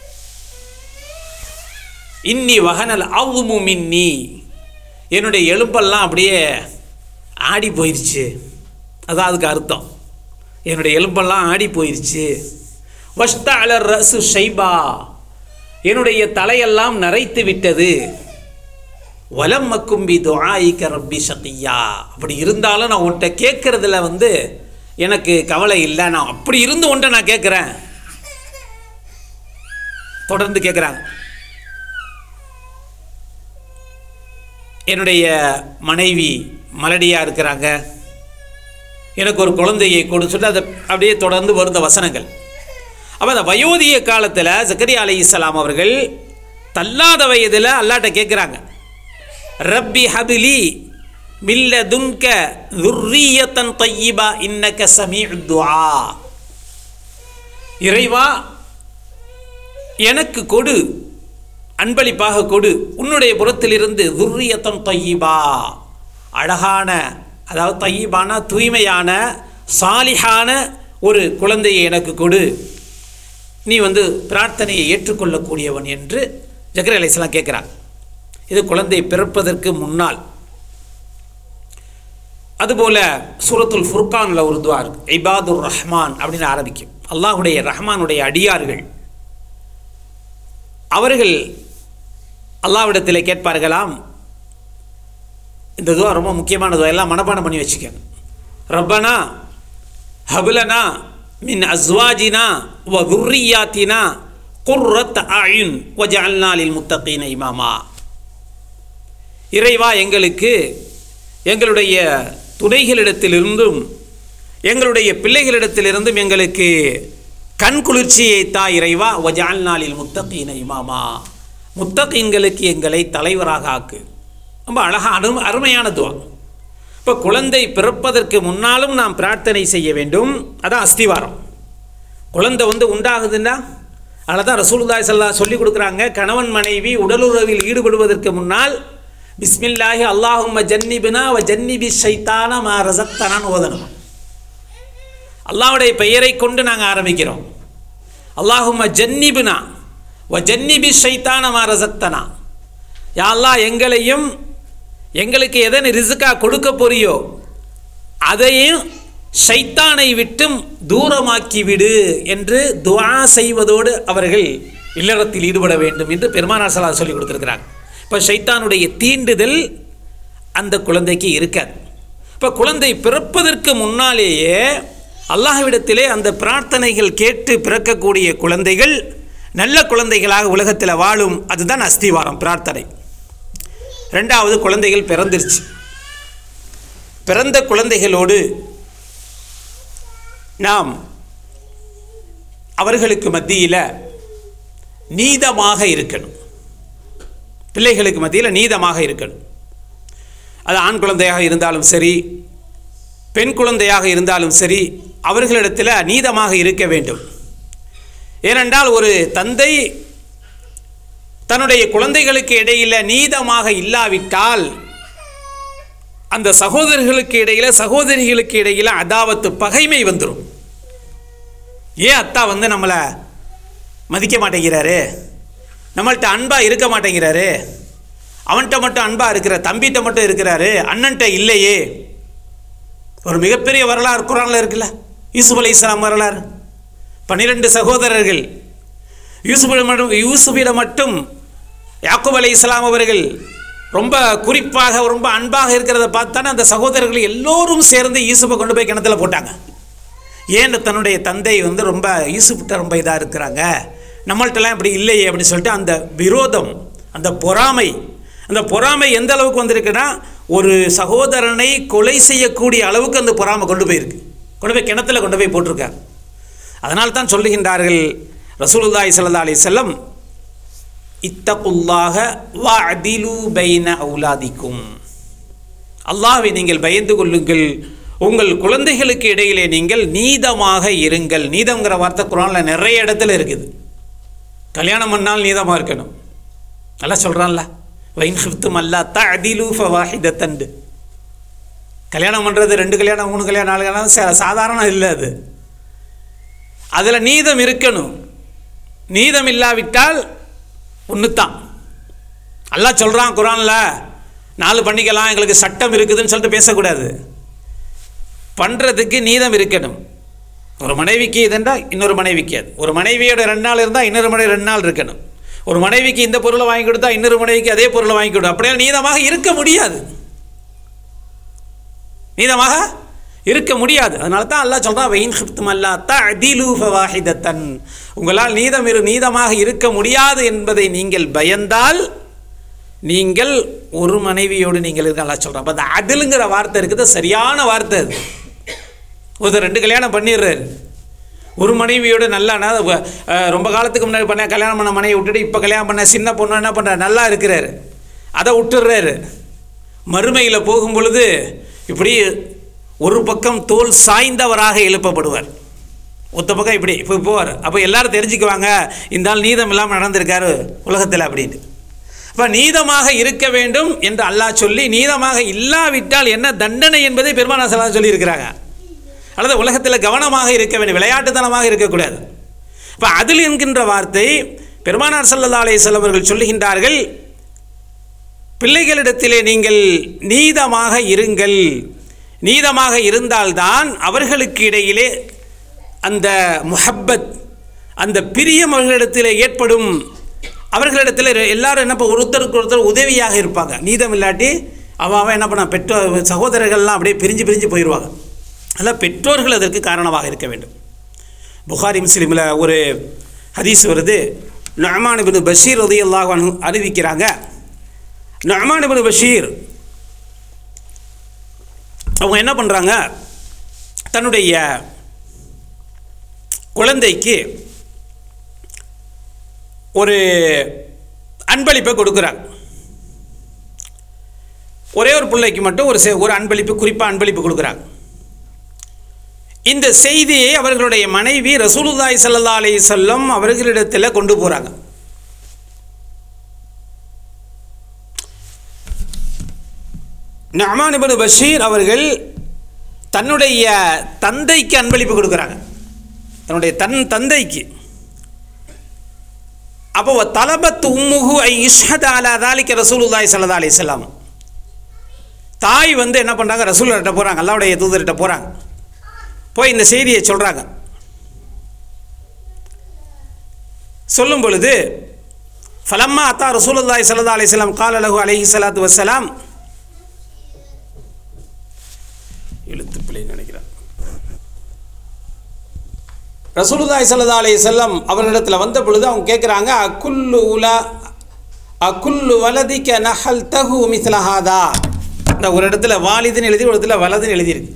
இன்னி வஹனல் அதுமு மின்னி, என்னுடைய எலும்பெல்லாம் அப்படியே ஆடி போயிடுச்சு. அதான் அதுக்கு அர்த்தம். என்னுடைய எலும்பெல்லாம் ஆடி போயிடுச்சு. வஸ்தஅல ரஸு ஷைபா, என்னுடைய தலையெல்லாம் நரைத்து விட்டது. வலம் அகும் பி துஆயிக ரப்பி ஷகியா, அப்படி இருந்தாலும் நான் உன்கிட்ட கேட்கறதுல வந்து எனக்கு கவலை இல்லை. நான் அப்படி இருந்து உன்கிட்ட நான் கேட்குறேன். தொடர்ந்து கேட்குறாங்க. என்னுடைய மனைவி மலடியாக இருக்கிறாங்க, எனக்கு ஒரு குழந்தையை கொடு சொல்லி அதை அப்படியே தொடர்ந்து வருந்த வசனங்கள். அப்போ அந்த வயோதிக காலத்தில் ஜக்கரியா அலைஹிஸ்ஸலாம் அவர்கள் தள்ளாத வயதில் அல்லாட்ட கேட்குறாங்க, ரப்பி ஹபிலி மில்லதுன்க துர்ரியத்தன் தய்யிபா இன்னக சமீஉத் துஆ. இறைவா எனக்கு கொடு, அன்பளிப்பாக கொடு, உன்னுடைய புறத்திலிருந்து துர்ரியத்தன் தய்யிபா, அழகான, அதாவது தய்யிபான தூய்மையான சாலிஹான ஒரு குழந்தையை எனக்கு கொடு, நீ வந்து பிரார்த்தனையை ஏற்றுக்கொள்ளக்கூடியவன் என்று ஜக்ரியா அலைஹிஸ்ஸலாம் கேட்குறாங்க. இது குழந்தை பிறப்பதற்கு முன்னால். அதுபோல் சூரத்துல் ஃபுர்கானில் ஒரு துஆ இருக்கு, இபாதுர் ரஹ்மான் அப்படின்னு ஆரம்பிக்கும். அல்லாஹுடைய ரஹ்மானுடைய அடியார்கள் அவர்கள் அல்லாஹ்விடத்தில் கேட்பார்களாம். இந்த துஆ ரொம்ப முக்கியமான துஆ, எல்லாம் மனப்பாடம் பண்ணி வச்சுக்கோங்க. ரப்பனா ஹப்லனா மின் அஸ்வாஜினா வ துர்ரியாத்தினா குர்ரத் அயுன் வஜஅல்னா லில் முத்தகீன இமாமா. இறைவா எங்களுக்கு எங்களுடைய துணைகளிடத்திலிருந்தும் எங்களுடைய பிள்ளைகளிடத்திலிருந்தும் எங்களுக்கு கண் குளிர்ச்சியை தா இறைவா. வஜஅல்னா லில் முத்தகீன இமாமா, முத்தகீன்களுக்கு எங்களை தலைவராக ஆக்கு. ரொம்ப அழகான அருமையான துஆ. இப்போ குழந்தை பிறப்பதற்கு முன்னாலும் நாம் பிரார்த்தனை செய்ய வேண்டும். அதான் அஸ்திவாரம். குழந்தை வந்து உண்டாகுதுன்னா அதில் தான் ரசூலுல்லாஹி ஸல்லல்லாஹு அலைஹி வஸல்லம் சொல்லி கொடுக்குறாங்க, கணவன் மனைவி உடலுறவில் ஈடுபடுவதற்கு முன்னால் பிஸ்மில்லாஹி அல்லாஹும்ம ஜன்னிபினா வ ஜன்னிபி ஷைத்தான மா ரஸக்தனான்னு ஓதணும். அல்லாஹ்வுடைய பெயரை கொண்டு நாங்கள் ஆரம்பிக்கிறோம். அல்லாஹும்ம ஜன்னிபினா வ ஜன்னிபி ஷைத்தான மா ரஸக்தனா. யா அல்லாஹ் எங்களையும் எங்களுக்கு எதனை ரிஸ்காக கொடுக்க போறியோ அதையும் ஷைத்தானை விட்டும் தூரமாக்கி விடு என்று துஆ செய்வதோடு அவர்கள் இல்லறத்தில் ஈடுபட வேண்டும் என்று பெருமானார் ஸல்லல்லாஹு அலைஹி வஸல்லம் சொல்லி கொடுத்துருக்கிறாங்க. இப்போ ஷைத்தானுடைய தீண்டுதல் அந்த குழந்தைக்கு இருக்காது. இப்போ குழந்தை பிறப்பதற்கு முன்னாலேயே அல்லாஹ்விடத்திலே அந்த பிரார்த்தனைகள் கேட்டு பிறக்கக்கூடிய குழந்தைகள் நல்ல குழந்தைகளாக உலகத்தில் வாழும். அதுதான் அஸ்திவாரம், பிரார்த்தனை. ரெண்டாவது, குழந்தைகள் பிறந்துருச்சு. பிறந்த குழந்தைகளோடு நாம் அவர்களுக்கு மத்தியில் நீதமாக இருக்கணும். பிள்ளைகளுக்கு மத்தியில் நீதமாக இருக்கணும். அது ஆண் குழந்தையாக இருந்தாலும் சரி, பெண் குழந்தையாக இருந்தாலும் சரி, அவர்களிடத்தில் நீதமாக இருக்க வேண்டும். ஏனென்றால் ஒரு தந்தை தன்னுடைய குழந்தைகளுக்கு இடையில் நீதமாக இல்லாவிட்டால் அந்த சகோதரர்களுக்கு இடையில் சகோதரிகளுக்கு இடையில் அதாவத்து பகைமை வந்துடும். ஏன் அத்தா வந்து நம்மளை மதிக்க மாட்டேங்கிறாரு, நம்மள்கிட்ட அன்பாக இருக்க மாட்டேங்கிறாரு, அவன்கிட்ட மட்டும் அன்பாக இருக்கிற, தம்பிகிட்ட மட்டும் இருக்கிறாரு, அண்ணன்ட்ட இல்லையே. ஒரு மிகப்பெரிய வரலாறு குர்ஆனில் இருக்குல்ல, யூசுப் அலைஹிஸ்ஸலாம் வரலாறு. 12 சகோதரர்கள். யூசுஃபிடம் மட்டும் யாக்கூப் அலைஹிஸ்ஸலாம் அவர்கள் ரொம்ப குறிப்பாக ரொம்ப அன்பாக இருக்கிறத பார்த்தானே அந்த சகோதரர்கள் எல்லோரும் சேர்ந்து யூசுஃபை கொண்டு போய் கிணத்துல போட்டாங்க. ஏன் தன்னுடைய தந்தை வந்து ரொம்ப யூசுஃப்கிட்ட ரொம்ப இதாக இருக்கிறாங்க, நம்மள்கிட்டலாம் இப்படி இல்லையே அப்படின்னு சொல்லிட்டு அந்த விரோதம், அந்த பொறாமை எந்த அளவுக்கு வந்திருக்குன்னா ஒரு சகோதரனை கொலை செய்யக்கூடிய அளவுக்கு அந்த பொறாமை கொண்டு போய் கிணத்துல கொண்டு போய் போட்டிருக்காங்க. அதனால் தான் சொல்லுகின்றார்கள் ரசூலுல்லாஹி ஸல்லல்லாஹு அலைஹி வஸல்லம் இத்தகுல்லாஹ வஅதிலு பைன அவுலாதிக்கும், அல்லாஹ்வை நீங்கள் பயந்து கொள்ளுங்கள், உங்கள் குழந்தைகளுக்கு இடையிலே நீங்கள் நீதமாக இருங்கள். நீதம்ங்கிற வார்த்தை குர்ஆனில் நிறைய இடத்துல இருக்குது. கல்யாணம் பண்ணால் நீதமாக இருக்கணும், நல்லா சொல்கிறான்ல. வைன் ஹிஃப்தும் அல்லா தஅதிலு ஃபவாஹிதத்தன். கல்யாணம் பண்ணுறது 2 கல்யாணம் 3 கல்யாணம் 4 கல்யாணம் சாதாரணம் இல்லை. அதில் நீதம் இருக்கணும். நீதம் இல்லாவிட்டால் ஒன்று தான். அல்லாஹ் சொல்கிறான் குர்ஆனில், 4 பண்ணிக்கலாம், எங்களுக்கு சட்டம் இருக்குதுன்னு சொல்லிட்டு பேசக்கூடாது. பண்ணுறதுக்கு நீதம் இருக்கணும். ஒரு மனைவிக்கு இதுண்டா இன்னொரு மனைவிக்கு அது. ஒரு மனைவியோட 2 நாள் இருந்தால் இன்னொரு மனைவி 2 நாள் இருக்கணும். ஒரு மனைவிக்கு இந்த பொருளை வாங்கி கொடுத்தா இன்னொரு மனைவிக்கு அதே பொருளை வாங்கி கொடுத்தா அப்படியே நீதமாக இருக்க முடியாது. நீதமாக இருக்க முடியாது. அதனால தான் அல்லாஹ் சொல்கிறான், வைன் ஹிஃப்தும் அல்லா தஅதிலு ஃபவாஹிதத்தன், உங்களால் நீதமாக இருக்க முடியாது என்பதை நீங்கள் பயந்தால் நீங்கள் ஒரு மனைவியோடு நீங்கள் இருக்க. அல்லாஹ் சொல்கிறான். அப்போ அந்த அதிலுங்கிற வார்த்தை இருக்குது, சரியான வார்த்தை அது. ஒருத்தர் 2 கல்யாணம் பண்ணிடுறாரு, ஒரு மனைவியோடு நல்லா ரொம்ப காலத்துக்கு முன்னாடி பண்ண கல்யாணம் பண்ண மனைவி விட்டுட்டு இப்போ கல்யாணம் பண்ண சின்ன பொண்ணு என்ன பண்ணுறாரு, நல்லா இருக்கிறாரு, அதை விட்டுடுறாரு. மறுமையில் போகும் பொழுது இப்படி ஒரு பக்கம் தோல் சாய்ந்தவராக எழுப்பப்படுவார், ஒத்த பக்கம் இப்படி இப்போ போவார். அப்போ எல்லாரும் தெரிஞ்சுக்குவாங்க, இந்த ஆள் நீதம் இல்லாமல் நடந்திருக்காரு உலகத்தில் அப்படின்னு. அப்போ நீதமாக இருக்க வேண்டும் என்று அல்லாஹ் சொல்லி, நீதமாக இல்லாவிட்டால் என்ன தண்டனை என்பதை பெருமானார் ஸல்லல்லாஹு அலைஹி வஸல்லம் சொல்லியிருக்கிறாங்க. அல்லது உலகத்தில் கவனமாக இருக்க வேண்டும், விளையாட்டுத்தனமாக இருக்கக்கூடாது. இப்போ அதில் என்கின்ற வார்த்தை பெருமானார் ஸல்லல்லாஹு அலைஹி வஸல்லம் அவர்கள் சொல்லுகின்றார்கள், பிள்ளைகளிடத்திலே நீங்கள் நீதமாக இருங்கள். நீதமாக இருந்தால்தான் அவர்களுக்கு இடையிலே அந்த முஹப்பத், அந்த பிரியம் அவர்களிடத்தில் ஏற்படும். அவர்களிடத்தில் எல்லாரும் என்ன ஒருத்தருக்கு ஒருத்தர் உதவியாக இருப்பாங்க. நீதம் இல்லாட்டி அவன் என்ன பண்ண, பெற்றோர் சகோதரர்கள்லாம் அப்படியே பிரிஞ்சு போயிடுவாங்க. அதனால் பெற்றோர்கள் அதற்கு காரணமாக இருக்க வேண்டும். புகாரி முஸ்லிமில் ஒரு ஹதீஸ் வருது. நுஅமான் இப்னு பஷீர் ரலியல்லாஹு அன்ஹு அறிவிக்கிறாங்க. நுஅமான் இப்னு பஷீர் அவங்க என்ன பண்ணுறாங்க, தன்னுடைய குழந்தைக்கு ஒரு அன்பளிப்பை கொடுக்குறாங்க. ஒரே ஒரு பிள்ளைக்கு மட்டும் ஒரு அன்பளிப்பு, குறிப்பாக அன்பளிப்பு கொடுக்குறாங்க. இந்த செய்தியை அவர்களுடைய மனைவி ரசூலுல்லாஹி ஸல்லல்லாஹு அலைஹி வஸல்லம் அவர்களிடத்தில் கொண்டு போகிறாங்க. நுஅமான் இப்னு பஷீர் அவர்கள் தன்னுடைய தந்தைக்கு அன்பளிப்பு கொடுக்குறாங்க, தன்னுடைய தந்தைக்கு. அப்போ தலபத் உம்முஹு ஐ இஷ்ஹத அலா தாலிக ரசூலுல்லாஹி ஸல்லல்லாஹு அலைஹி வஸல்லம், தாய் என்ன பண்ணுறாங்க, ரசூலுல்லாஹ்கிட்ட போகிறாங்க, அல்லாஹ்வுடைய தூதர்கிட்ட போகிறாங்க. போய் இந்த செய்தியை சொல்கிறாங்க. சொல்லும் பொழுது ஃபலம்மா அத்தா ரசூலுல்லாஹி ஸல்லல்லாஹு அலைஹி வஸல்லம் கால லஹு அலைஹி ஸலாத்து வஸ்ஸலாம், எழுத்துப்பிழை நினைக்கிறேன், ரசூலுல்லாஹி ஸல்லல்லாஹு அலைஹி வஸல்லம் அவர்களிடத்தில் வந்த பொழுது அவங்க கேட்குறாங்க, அக்குல்லு வலதிக நஹல்தஹு மிஸ்ல ஹாதா. இந்த ஒரு இடத்துல வாலிதுன்னு எழுதி, ஒரு இடத்துல வலதுன்னு எழுதியிருக்கு.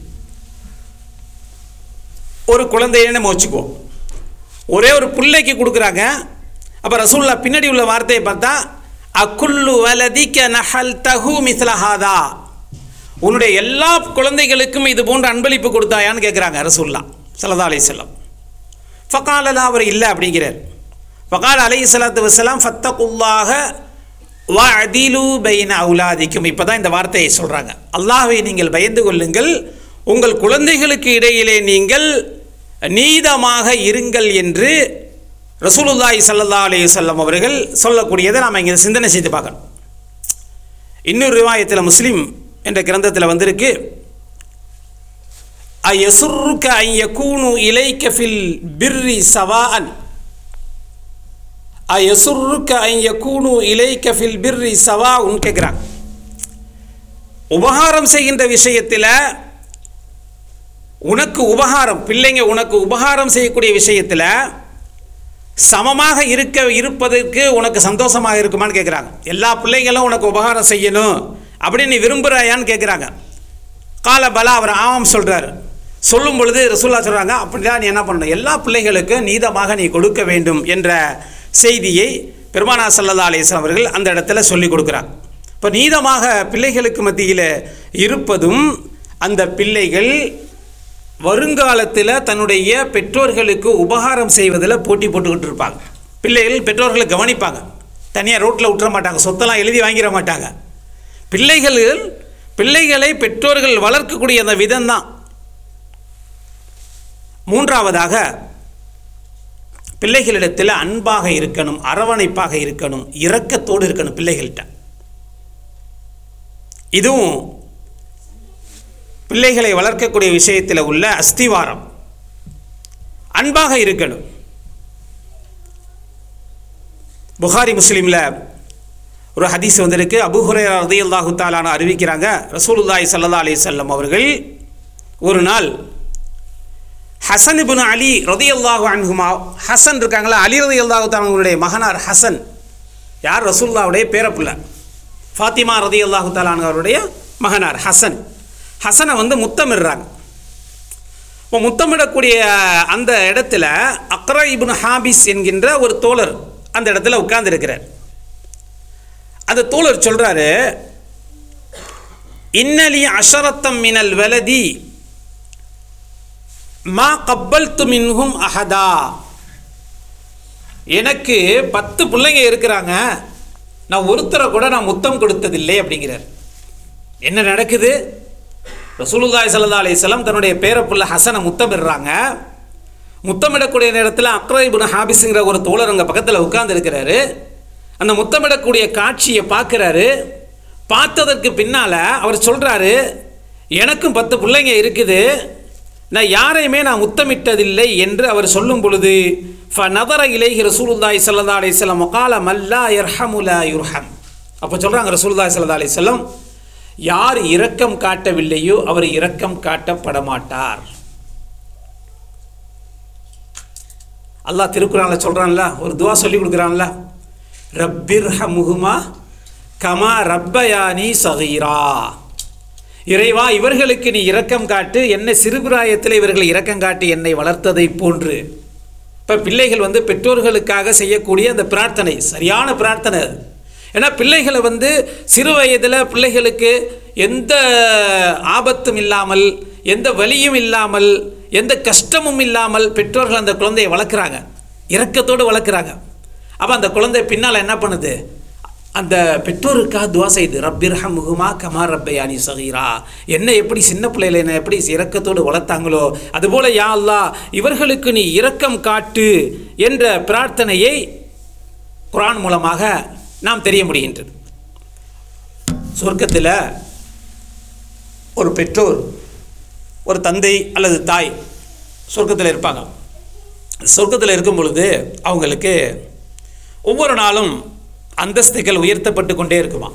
ஒரு குழந்தைன்னு நம்ம வச்சுக்குவோம், ஒரே ஒரு பிள்ளைக்கு கொடுக்குறாங்க. அப்போ ரசூலுல்லாஹ் பின்னாடி உள்ள வார்த்தையை பார்த்தா, அக்குல்லு வலதிக நஹல்தஹு மிஸ்ல ஹாதா, உன்னுடைய எல்லா குழந்தைகளுக்கும் இது போன்ற அன்பளிப்பு கொடுத்தாயான்னு கேட்குறாங்க ரசூலுல்லாஹ் ஸல்லல்லாஹு அலைஹி வஸல்லம். ஃபகாலலா, அவர் இல்லை அப்படிங்கிறார். ஃபகால அலைஹி ஸலாத்து வஸ்ஸலாம் ஃபத்தகுல்லாஹ வஅதிலு பைன அவுலாதிக்கும். இப்போ தான் இந்த வார்த்தையை சொல்கிறாங்க, அல்லாஹ்வை நீங்கள் பயந்து கொள்ளுங்கள், உங்கள் குழந்தைகளுக்கு இடையிலே நீங்கள் நீதமாக இருங்கள் என்று ரசூலுல்லாஹி ஸல்லல்லாஹு அலைஹி வஸல்லம் அவர்கள் சொல்லக்கூடியதை நாம் இங்கே சிந்தனை செய்து பார்க்கணும். இன்னொரு ரிவாயத்தில் முஸ்லிம் என்ற கிரந்தத்தில் வந்திருக்கு, அயசுர்ருக அன் யகூனு இலைக ஃபில் பிர்ரி சவாஅன், அயசுர்ருக அன் யகூனு இலைக ஃபில் பிர்ரி சவாஉன் கேட்குறாங்க. உபகாரம் செய்கின்ற விஷயத்தில் உனக்கு உபகாரம், பிள்ளைங்க உனக்கு உபகாரம் செய்யக்கூடிய விஷயத்தில் சமமாக இருப்பதற்கு உனக்கு சந்தோஷமாக இருக்குமான்னு கேட்குறாங்க. எல்லா பிள்ளைங்களும் உனக்கு உபகாரம் செய்யணும் அப்படின்னு நீ விரும்புகிறாயான்னு கேட்குறாங்க. கால பலா, அவர் ஆமாம் சொல்கிறார். சொல்லும் பொழுது ரசூலுல்லாஹ் சொல்கிறாங்க, அப்படிதான் நீ என்ன பண்ணணும், எல்லா பிள்ளைகளுக்கும் நீதமாக நீ கொடுக்க வேண்டும் என்ற செய்தியை பெருமானார் ஸல்லல்லாஹு அலைஹி வஸல்லம் அவர்கள் அந்த இடத்துல சொல்லி கொடுக்குறாங்க. இப்போ நீதமாக பிள்ளைகளுக்கு மத்தியில் இருப்பதும், அந்த பிள்ளைகள் வருங்காலத்தில் தன்னுடைய பெற்றோர்களுக்கு உபகாரம் செய்வதில் போட்டி போட்டுக்கிட்டு இருப்பாங்க. பிள்ளைகள் பெற்றோர்களை கவனிப்பாங்க, தனியாக ரோட்டில் விட்டுற மாட்டாங்க, சொத்தெல்லாம் எழுதி வாங்கிட மாட்டாங்க. பிள்ளைகளை பெற்றோர்கள் வளர்க்கக்கூடிய அந்த விதம்தான். மூன்றாவதாக, பிள்ளைகளிடத்தில் அன்பாக இருக்கணும், அரவணைப்பாக இருக்கணும், இரக்கத்தோடு இருக்கணும் பிள்ளைகள்கிட்ட. இதுவும் பிள்ளைகளை வளர்க்கக்கூடிய விஷயத்தில் உள்ள அஸ்திவாரம். அன்பாக இருக்கணும். புகாரி முஸ்லீமில் ஒரு ஹதீஸ் வந்திருக்கு. அபூ ஹுரைரா ரலியல்லாஹு தஆலா அன்ஹு அறிவிக்கிறாங்க, ரசூலுல்லாஹி ஸல்லல்லாஹு அலைஹி வஸல்லம் அவர்கள் ஒரு நாள் ஹசன் இப்னு அலி ரலியல்லாஹு அன்ஹுமா, ஹசன் இருக்காங்களா, அலி ரலியல்லாஹு தஆலா அவங்களுடைய மகனார் ஹசன், யார் ரசூலுல்லாஹ்வுடைய பேரப்பிள்ளை, ஃபாத்திமா ரலியல்லாஹு தஆலா அவருடைய மகனார் ஹசன். ஹசனை முத்தமிடுறாங்க. இப்போ முத்தமிடக்கூடிய அந்த இடத்துல அக்ரா இப்னு ஹாபிஸ் என்கின்ற ஒரு தோழர் அந்த இடத்துல உட்கார்ந்துருக்கிறார். அந்த தோழர் சொல்கிறாரு, இன்னலி அஷரத்தம் மினல் வலதி மா கப்பல்து மின்ஹும் அஹதா. எனக்கு 10 பிள்ளைங்க இருக்கிறாங்க, நான் ஒருத்தரை கூட நான் முத்தம் கொடுத்ததில்லை அப்படிங்கிறார். என்ன நடக்குது? ரசூலுல்லாஹி ஸல்லல்லாஹு அலைஹி வஸல்லம் தன்னுடைய பேரப்புள்ள ஹசனை முத்தமிடுறாங்க. முத்தமிடக்கூடிய நேரத்தில் அக்ரா இப்னு ஹாபிஸ்ங்கிற ஒரு தோழர் அங்கே பக்கத்தில் உட்கார்ந்துருக்கிறாரு. அந்த முத்தமிடக்கூடிய காட்சியை பார்க்குறாரு. பார்த்ததற்கு பின்னால் அவர் சொல்கிறாரு, எனக்கும் 10 பிள்ளைங்க இருக்குது, நான் யாரையுமே நான் முத்தமிட்டதில்லை என்று அவர் சொல்லும் பொழுது ஃபநதர இலைஹி ரசூலுல்லாஹி ஸல்லல்லாஹு அலைஹி வஸல்லம் வகால மல்லா யர்ஹமு லா யுர்ஹம். அப்போ சொல்கிறாங்க ரசூலுல்லாஹி ஸல்லல்லாஹு அலைஹி வஸல்லம், யார் இரக்கம் காட்டவில்லையோ அவர் இரக்கம் காட்டப்பட மாட்டார். அல்லாஹ் திருக்குறான்ல சொல்கிறான்ல, ஒரு துவா சொல்லி கொடுக்குறான்ல, ரப்பிர்ஹமுஹுமா கமா ரப்பயானி சகீரா. இறைவா, இவர்களுக்கு நீ இரக்கம் காட்டு, என்னை சிறுபிராயத்தில் இவர்கள் இரக்கம் காட்டி என்னை வளர்த்ததை போன்று. இப்போ பிள்ளைகள் பெற்றோர்களுக்காக செய்யக்கூடிய அந்த பிரார்த்தனை சரியான பிரார்த்தனை. ஏன்னா பிள்ளைகளை சிறு வயதில் பிள்ளைகளுக்கு எந்த ஆபத்தும் இல்லாமல், எந்த வலியும் இல்லாமல், எந்த கஷ்டமும் இல்லாமல் பெற்றோர்கள் அந்த குழந்தையை வளர்க்குறாங்க, இரக்கத்தோடு வளர்க்குறாங்க. அப்போ அந்த குழந்தை பின்னால் என்ன பண்ணுது? அந்த பெற்றோருக்காக துவா செய்து, ரப்பிர்ஹமுஹுமா கமா ரப்பயானி சகீரா. என்னை எப்படி சின்ன பிள்ளைகளை என்னை எப்படி இரக்கத்தோடு வளர்த்தாங்களோ அதுபோல் யா அல்லாஹ் இவர்களுக்கு நீ இரக்கம் காட்டு என்ற பிரார்த்தனையை குர்ஆன் மூலமாக நாம் தெரிய முடிகின்றது. சொர்க்கத்தில் ஒரு பெற்றோர், ஒரு தந்தை அல்லது தாய் சொர்க்கத்தில் இருப்பாங்க. சொர்க்கத்தில் இருக்கும் பொழுது அவங்களுக்கு ஒவ்வொரு நாளும் அந்தஸ்துகள் உயர்த்தப்பட்டு கொண்டே இருக்குமா.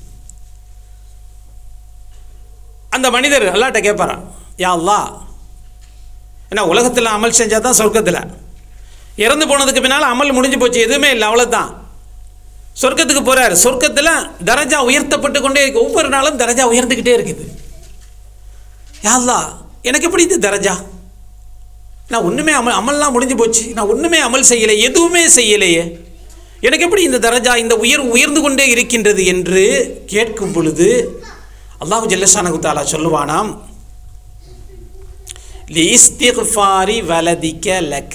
அந்த மனிதர் அல்லாஹ்ட்ட கேட்பாராம், யா அல்லாஹ், ஏன்னா உலகத்தில் அமல் செஞ்சால் தான் சொர்க்கத்தில், இறந்து போனதுக்கு பின்னால் அமல் முடிஞ்சு போச்சு, எதுவுமே இல்லை, அவ்வளோதான். சொர்க்கத்துக்கு போகிறார். சொர்க்கத்தில் தரஜா உயர்த்தப்பட்டு கொண்டே இருக்கு, ஒவ்வொரு நாளும் தரஜா உயர்ந்துக்கிட்டே இருக்குது. யா அல்லாஹ், எனக்கு எப்படி இது தரஜா? நான் ஒன்றுமே அமல்லாம் முடிஞ்சு போச்சு, நான் ஒன்றுமே அமல் செய்யலை, எதுவுமே செய்யலையே, எனக்கு எப்படி இந்த தரஜா, இந்த உயர்ந்து கொண்டே இருக்கின்றது என்று கேட்கும் பொழுது அல்லாஹ் ஜல்லஷானஹு தஆலா சொல்லுவானாம், லிஸ்திக்ஃபாரி வலதிக லக.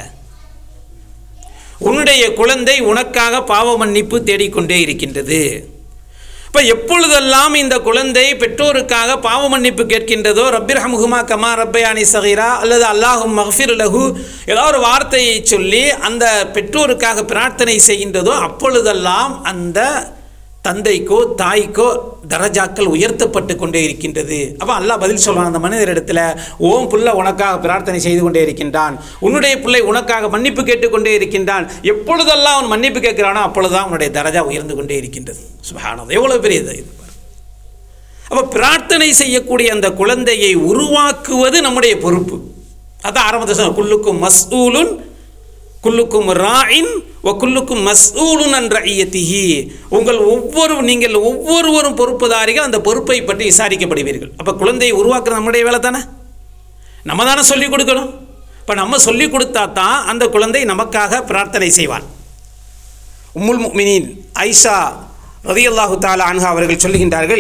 உன்னுடைய குழந்தை உனக்காக பாவ மன்னிப்பு தேடிக்கொண்டே இருக்கின்றது. இப்போ எப்பொழுதெல்லாம் இந்த குழந்தை பெற்றோருக்காக பாவ மன்னிப்பு கேட்கின்றதோ, ரப்பிர்ஹமுஹுமா கமா ரப்பயானி சகீரா அல்லது அல்லாஹும் மக்ஃபிர் லஹு ஏதாவது ஒரு வார்த்தையை சொல்லி அந்த பெற்றோருக்காக பிரார்த்தனை செய்கின்றதோ, அப்பொழுதெல்லாம் அந்த தந்தைக்கோ தாய்க்கோ தரஜாக்கள் உயர்த்தப்பட்டு கொண்டே இருக்கின்றது. அப்போ அல்லாஹ் பதில் சொல்வான் அந்த மனிதரிடத்தில், ஓம் புள்ள உனக்காக பிரார்த்தனை செய்து கொண்டே இருக்கின்றான், உன்னுடைய பிள்ளை உனக்காக மன்னிப்பு கேட்டுக்கொண்டே இருக்கின்றான், எப்பொழுதெல்லாம் அவன் மன்னிப்பு கேட்கிறானோ அப்பொழுதுதான் அவனுடைய தரஜா உயர்ந்து கொண்டே இருக்கின்றது. சுப்ஹானல்லாஹ், எவ்வளோ பெரியது இது. அப்போ பிரார்த்தனை செய்யக்கூடிய அந்த குழந்தையை உருவாக்குவது நம்முடைய பொறுப்பு. அதான் ஆரம்பத்தில் சொன்ன, குல்லுக்கும் மஸ்ஊலுன் குல்லுக்கும் ராயின் வ குல்லுக்கும் மஸ்ஊலுன் அன் ரஇயத்திஹி. நீங்கள் ஒவ்வொருவரும் பொறுப்புதாரிகள், அந்த பொறுப்பை பற்றி விசாரிக்கப்படுவீர்கள். அப்போ குழந்தையை உருவாக்குறது நம்முடைய வேலை தானே, நம்ம தானே சொல்லிக் கொடுக்கணும். இப்போ நம்ம சொல்லிக் கொடுத்தா தான் அந்த குழந்தை நமக்காக பிரார்த்தனை செய்வான். உம்முல் முஃமினீன் ஐஷா ரலியல்லாஹு தஆலா அன்ஹா அவர்கள் சொல்லுகின்றார்கள்,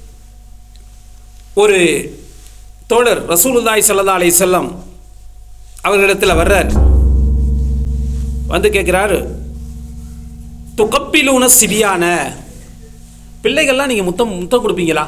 ஒரு தோழர் ரசூலுல்லாஹி ஸல்லல்லாஹு அலைஹி வஸல்லம் அவர்களிடத்தில் வர்றார். வந்து கேட்குறாரு, துகப்பிலூன சிபியான, பிள்ளைகள்லாம் நீங்கள் முத்தம் கொடுப்பீங்களா?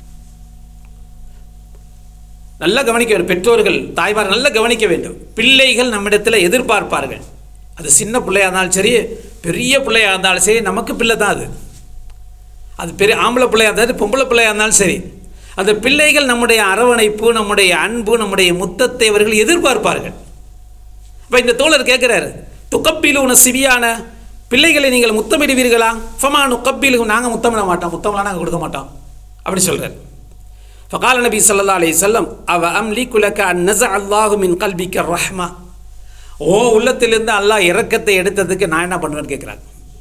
நல்லா கவனிக்க வேண்டும். பெற்றோர்கள் தாய்மார் நல்லா கவனிக்க வேண்டும். பிள்ளைகள் நம்மிடத்தில் எதிர்பார்ப்பார்கள். அது சின்ன பிள்ளையாக இருந்தாலும் சரி, பெரிய பிள்ளையாக இருந்தாலும் சரி, நமக்கு பிள்ளை தான் அது. அது பெரிய ஆம்பளை பிள்ளையாக இருந்தாலும் பொம்பளை பிள்ளையாக இருந்தாலும் சரி, அந்த பிள்ளைகள் நம்முடைய அரவணைப்பு, நம்முடைய அன்பு, நம்முடைய முத்தத்தை அவர்கள் எதிர்பார்ப்பார்கள். இப்போ இந்த தோழர் கேட்குறாரு, துகப்பிலூன சிபியான, பிள்ளைகளை நீங்கள் முத்தமிடுவீர்களா? ஃபமா நுகப்பிலு, நாங்கள் முத்தமிட மாட்டோம், முத்தம்லாம் நாங்கள் கொடுக்க மாட்டோம் அப்படி சொல்கிறார். ஃபகால நபி ஸல்லல்லாஹு அலைஹி வஸல்லம், அவ அம்லிகு லக அன் நஸஅ அல்லாஹு மின் கல்பிக ரஹ்மா, ஓ உள்ளத்திலிருந்து அல்லாஹ் இரக்கத்தை எடுத்ததுக்கு நான் என்ன பண்ணுவேன்னு கேட்குறாங்க.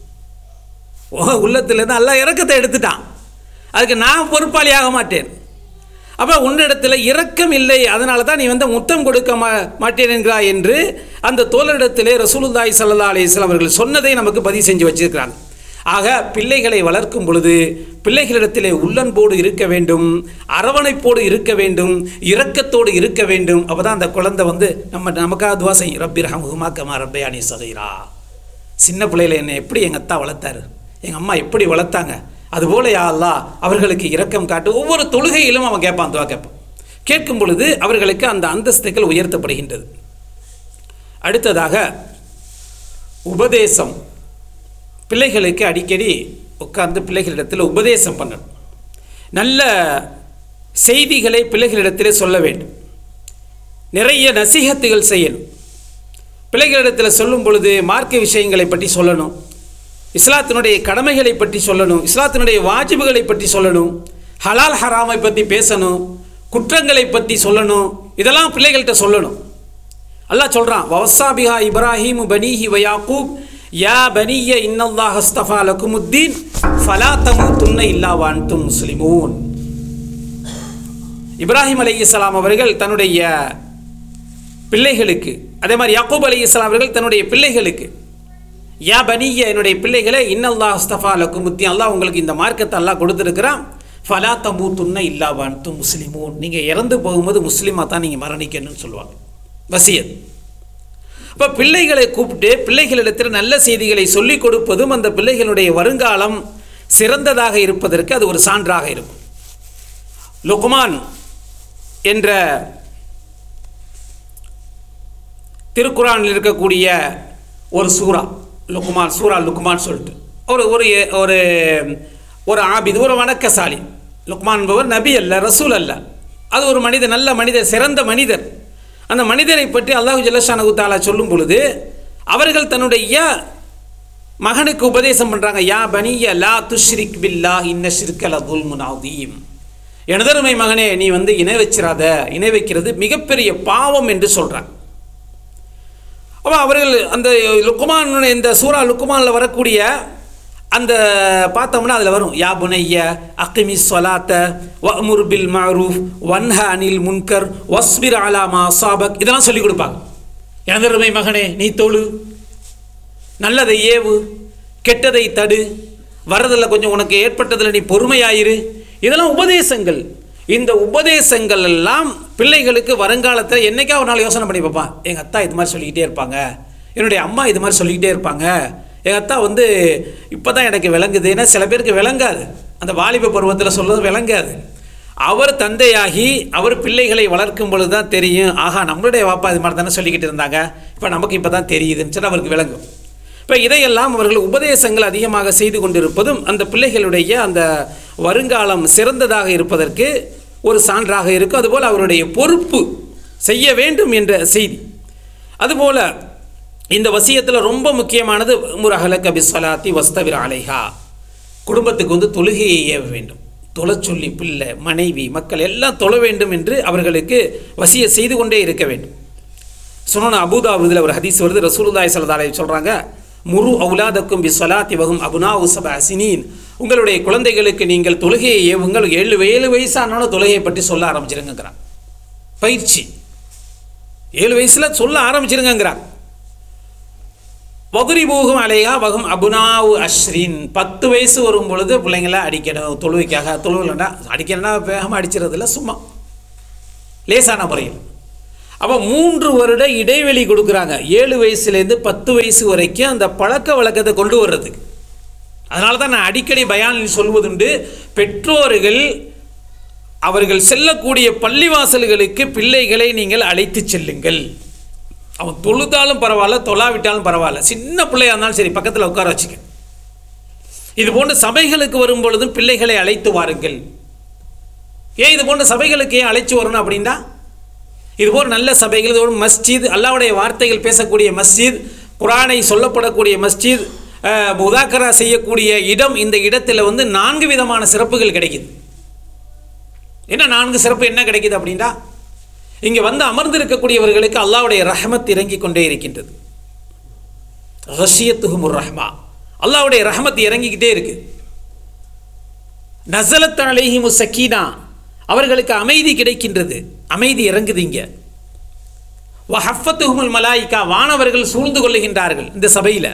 ஓ உள்ளத்திலிருந்து அல்லாஹ் இரக்கத்தை எடுத்துட்டான், அதுக்கு நான் பொறுப்பாளியாக மாட்டேன். அப்போ உன்னிடத்தில் இரக்கம் இல்லை, அதனால தான் நீ முத்தம் கொடுக்க மாட்டேன் என்கிறாய் என்று அந்த தோழரிடத்திலே ரசூலுல்லாஹி ஸல்லல்லாஹு அலைஹி வஸல்லம் அவர்கள் சொன்னதை நமக்கு பதிவு செஞ்சு வச்சிருக்கிறாங்க. ஆக பிள்ளைகளை வளர்க்கும் பொழுது பிள்ளைகளிடத்திலே உள்ளன்போடு இருக்க வேண்டும், அரவணைப்போடு இருக்க வேண்டும், இரக்கத்தோடு இருக்க வேண்டும். அப்போ தான் அந்த குழந்தை நமக்காக துவா செய்யும், ரப்பி ரஹம்ஹுமா கமா ரப்பயானி ஸகீரா. சின்ன பிள்ளைகளை என்னை எப்படி எங்கள் அத்தா வளர்த்தாரு, எங்கள் அம்மா எப்படி வளர்த்தாங்க, அதுபோல யா அல்லாஹ் அவர்களுக்கு இரக்கம் காட்டு. ஒவ்வொரு தொழுகையிலும் அவன் கேட்பான், துவா கேட்பான். கேட்கும் பொழுது அவர்களுக்கு அந்த அந்தஸ்துகள் உயர்த்தப்படுகின்றது. அடுத்ததாக உபதேசம். பிள்ளைகளுக்கு அடிக்கடி உட்கார்ந்து பிள்ளைகளிடத்தில் உபதேசம் பண்ணணும். நல்ல செய்திகளை பிள்ளைகளிடத்தில் சொல்ல வேண்டும். நிறைய நசீஹத்துகள் செய்யணும். பிள்ளைகளிடத்தில் சொல்லும் பொழுது மார்க்க விஷயங்களை பற்றி சொல்லணும், இஸ்லாத்தினுடைய கடமைகளை பற்றி சொல்லணும், இஸ்லாத்தினுடைய வாஜிபுகளை பற்றி சொல்லணும், ஹலால் ஹராமை பற்றி பேசணும், குற்றங்களை பற்றி சொல்லணும். இதெல்லாம் பிள்ளைகள்கிட்ட சொல்லணும். அல்லாஹ் சொல்கிறான், வவஸ்ஸாபிஹா இப்ராஹீமு பனீஹி வ யாக்கூப் யா பனிய இன்னல்லாஹ் அஸ்தஃபா லகுமுத்தீன் ஃபலா தமூதுன்ன இல்லா வ அன்தும் முஸ்லிமூன். இப்ராஹிம் அலைஹிஸ்ஸலாம் அவர்கள் தன்னுடைய பிள்ளைகளுக்கு, அதே மாதிரி யாக்கூப் அலைஹிஸ்ஸலாம் அவர்கள் தன்னுடைய பிள்ளைகளுக்கு, யா பனிய என்னுடைய பிள்ளைகளை இன்னல்லாஹ் அஸ்தஃபா லகுமுத்தீன், அல்லாஹ் உங்களுக்கு இந்த மார்க்கத்தை அல்லாஹ் கொடுத்துருக்கிறான், ஃபலா தமூதுன்ன இல்லா வ அன்தும் முஸ்லிமூன், நீங்கள் இறந்து போகும்போது முஸ்லீமாக தான் நீங்கள் மரணிக்கணும்னு சொல்லுவாங்க, வசியத். இப்போ பிள்ளைகளை கூப்பிட்டு பிள்ளைகளிடத்தில் நல்ல செய்திகளை சொல்லிக் கொடுப்பதும் அந்த பிள்ளைகளுடைய வருங்காலம் சிறந்ததாக இருப்பதற்கு அது ஒரு சான்றாக இருக்கும். லுக்மான் என்ற திருக்குரானில் இருக்கக்கூடிய ஒரு சூரா, லுக்மான் சொல்லிட்டு ஒரு ஒரு ஒரு ஆபிது, ஒரு வணக்கசாலி. லுக்மான் என்பவர் நபி அல்ல, ரசூல் அல்ல, அது ஒரு மனிதர், நல்ல மனிதர், சிறந்த மனிதர். அந்த மனிதரை பற்றி அல்லாஹு ஜல்லஷானஹு தஆலா சொல்லும் பொழுது அவர்கள் தன்னுடைய மகனுக்கு உபதேசம் பண்ணுறாங்க, யா பனிய லா துஷ்ரிக் பில்லாஹ் இன்ன ஷிர்க லதுல்முன் அதீம், எனதருமை மகனே நீ இணை வச்சிராத, இணை வைக்கிறது மிகப்பெரிய பாவம் என்று சொல்கிறாங்க. அப்போ அவர்கள் அந்த லுக்மான், இந்த சூரா லுக்மானில் வரக்கூடிய அந்த பார்த்தோம்னா அதில் வரும், யா புனைய அக்கிமி ஸலாத்த வஅமுர் பில் மஅரூஃப் வன்ஹ அனில் முன்கர் வஸ்பிர் அலா மா அஸாபக், இதெல்லாம் சொல்லிக் கொடுப்பாங்க. எனதருமை மகனே நீ தொழு, நல்லதை ஏவு, கெட்டதை தடு, வரதில் கொஞ்சம் உனக்கு ஏற்பட்டதில் நீ பொறுமையாயிரு. இதெல்லாம் உபதேசங்கள். இந்த உபதேசங்கள் எல்லாம் பிள்ளைகளுக்கு வருங்காலத்தில் என்றைக்கா ஒரு நாள் யோசனை பண்ணி பார்ப்பான், எங்கள் அத்தா இது மாதிரி சொல்லிக்கிட்டே இருப்பாங்க, என்னுடைய அம்மா இது மாதிரி சொல்லிக்கிட்டே இருப்பாங்க, எங்கள் அத்தா இப்போ தான் எனக்கு விளங்குது. ஏன்னா சில பேருக்கு விளங்காது, அந்த வாலிப பருவத்தில் சொல்கிறது விளங்காது. அவர் தந்தையாகி அவர் பிள்ளைகளை வளர்க்கும் பொழுது தான் தெரியும், ஆகா நம்மளுடைய வாப்பா இது மாதிரி தானே சொல்லிக்கிட்டு இருந்தாங்க, இப்போ நமக்கு இப்போ தான் தெரியுதுன்னு சொல்லி அவருக்கு விளங்கும். இப்போ இதையெல்லாம் அவர்கள் உபதேசங்கள் அதிகமாக செய்து கொண்டிருப்பதும் அந்த பிள்ளைகளுடைய அந்த வருங்காலம் சிறந்ததாக இருப்பதற்கு ஒரு சான்றாக இருக்கும். அதுபோல் அவருடைய பொறுப்பு செய்ய வேண்டும் என்ற செய்தி. அதுபோல் இந்த வசியத்தில் ரொம்ப முக்கியமானது முரஹலக பிஸ்ஸலாத்தி வஸ்தவிர் அலைஹா, குடும்பத்துக்கு தொழுகையை ஏவ வேண்டும். தொலை சொல்லி பிள்ளை, மனைவி, மக்கள் எல்லாம் தொழ வேண்டும் என்று அவர்களுக்கு வசிய செய்து கொண்டே இருக்க வேண்டும். சுனன் அபூதாவுதில் ஒரு ஹதீஸ் வருது, ரசூலுல்லாஹி ஸல்லல்லாஹு அலைஹி சொல்கிறாங்க, முரு அவுலாதக்கும் பிஸ்ஸலாத்தி வஹும் அப்னாஉ சப்அ சினீன், உங்களுடைய குழந்தைகளுக்கு நீங்கள் தொழுகையை ஏவுங்கள், 7 வயசான தொழுகையை பற்றி சொல்ல ஆரம்பிச்சிருங்கிறான். பயிற்சி 7 வயசில் சொல்ல ஆரம்பிச்சிருங்கிறான். வகுரிபூகும் அலையா வகும் அபுனாவு அஸ்ரின் 10 வயசு வரும் பொழுது பிள்ளைங்கள அடிக்கணும். தொழுவில்லைண்டா அடிக்கணும்னா வேகமாக அடிச்சிடறதில்ல, சும்மா லேசான முறையில். அப்போ 3 வருட இடைவெளி கொடுக்குறாங்க 7 வயசுலேருந்து 10 வயசு வரைக்கும் அந்த பழக்க வழக்கத்தை கொண்டு வர்றதுக்கு. அதனால தான் நான் அடிக்கடி பயானில் சொல்வதுண்டு, பெற்றோர்கள் அவர்கள் செல்லக்கூடிய பள்ளிவாசல்களுக்கு பிள்ளைகளை நீங்கள் அழைத்து செல்லுங்கள். அவன் தொழுதாலும் பரவாயில்ல, தொழாவிட்டாலும் பரவாயில்ல, சின்ன பிள்ளையாக இருந்தாலும் சரி பக்கத்தில் உட்கார வச்சுக்க. இது போன்ற சபைகளுக்கு வரும் பொழுதும் பிள்ளைகளை அழைத்து வாருங்கள். ஏன் இது போன்ற சபைகளுக்கு ஏன் அழைச்சி வரணும் அப்படின்னா, இதுபோல் நல்ல சபைகள், இது ஒரு மஸ்ஜித், அல்லாஹ்வுடைய வார்த்தைகள் பேசக்கூடிய மஸ்ஜித், குர்ஆனை சொல்லப்படக்கூடிய மஸ்ஜித், முதாக்கரா செய்யக்கூடிய இடம். இந்த இடத்துல 4 விதமான சிறப்புகள் கிடைக்குது. என்ன 4 சிறப்பு என்ன கிடைக்குது அப்படின்னா, இங்கே அமர்ந்திருக்கக்கூடியவர்களுக்கு அல்லாஹ்வுடைய ரஹ்மத் இறங்கி கொண்டே இருக்கின்றது. ஹஷியத்துஹுமுர் ரஹ்மா, அல்லாஹ்வுடைய ரஹ்மத் இறங்கிக்கிட்டே இருக்கு. நஸலத் அலைஹிமுஸ் ஸகீனா, அவர்களுக்கு அமைதி கிடைக்கின்றது, அமைதி இறங்குது. இங்கே வஹஃபத்துஹுமுல் மலாயிகா, வானவர்கள் சூழ்ந்து கொள்ளுகின்றார்கள் இந்த சபையில்.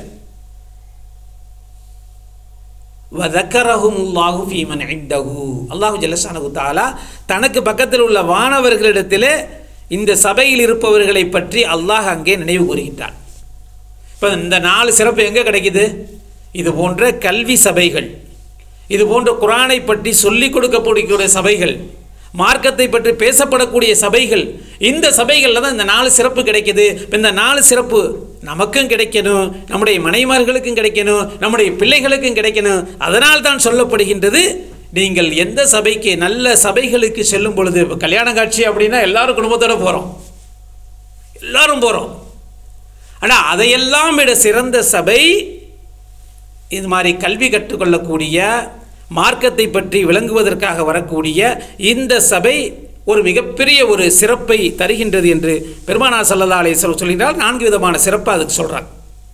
வதக்கரஹுமுல்லாஹு ஃபீமன் இந்தஹு, அல்லாஹு ஜல்லஷானஹு தஆலா தனக்கு பக்கத்தில் உள்ள வானவர்களிடத்தில் இந்த சபையில் இருப்பவர்களை பற்றி அல்லாஹ் அங்கே நினைவு கூறுகின்றார். இப்போ இந்த 4 சிறப்பு எங்கே கிடைக்குது? இது போன்ற கல்வி சபைகள், இது போன்ற குர்ஆனை பற்றி சொல்லிக் கொடுக்கக்கூடிய சபைகள், மார்க்கத்தை பற்றி பேசப்படக்கூடிய சபைகள், இந்த சபைகளில் தான் இந்த 4 சிறப்பு கிடைக்கிது. இந்த 4 சிறப்பு நமக்கும் கிடைக்கணும், நம்முடைய மனைவிமார்களுக்கும் கிடைக்கணும், நம்முடைய பிள்ளைகளுக்கும் கிடைக்கணும். அதனால் தான் சொல்லப்படுகின்றது, நீங்கள் எந்த சபைக்கு, நல்ல சபைகளுக்கு செல்லும் பொழுது, கல்யாண காட்சி அப்படின்னா எல்லாரும் குடும்பத்தோடு போகிறோம், எல்லாரும் போகிறோம். ஆனால் அதையெல்லாம் விட சிறந்த சபை இது மாதிரி கல்வி கற்றுக்கொள்ளக்கூடிய, மார்க்கத்தை பற்றி விளங்குவதற்காக வரக்கூடிய இந்த சபை ஒரு மிகப்பெரிய ஒரு சிறப்பை தருகின்றது என்று பெருமானார் ஸல்லல்லாஹு அலைஹி வஸல்லம் சொல்கிறார். 4 விதமான சிறப்பு அதுக்கு சொல்கிறாங்க.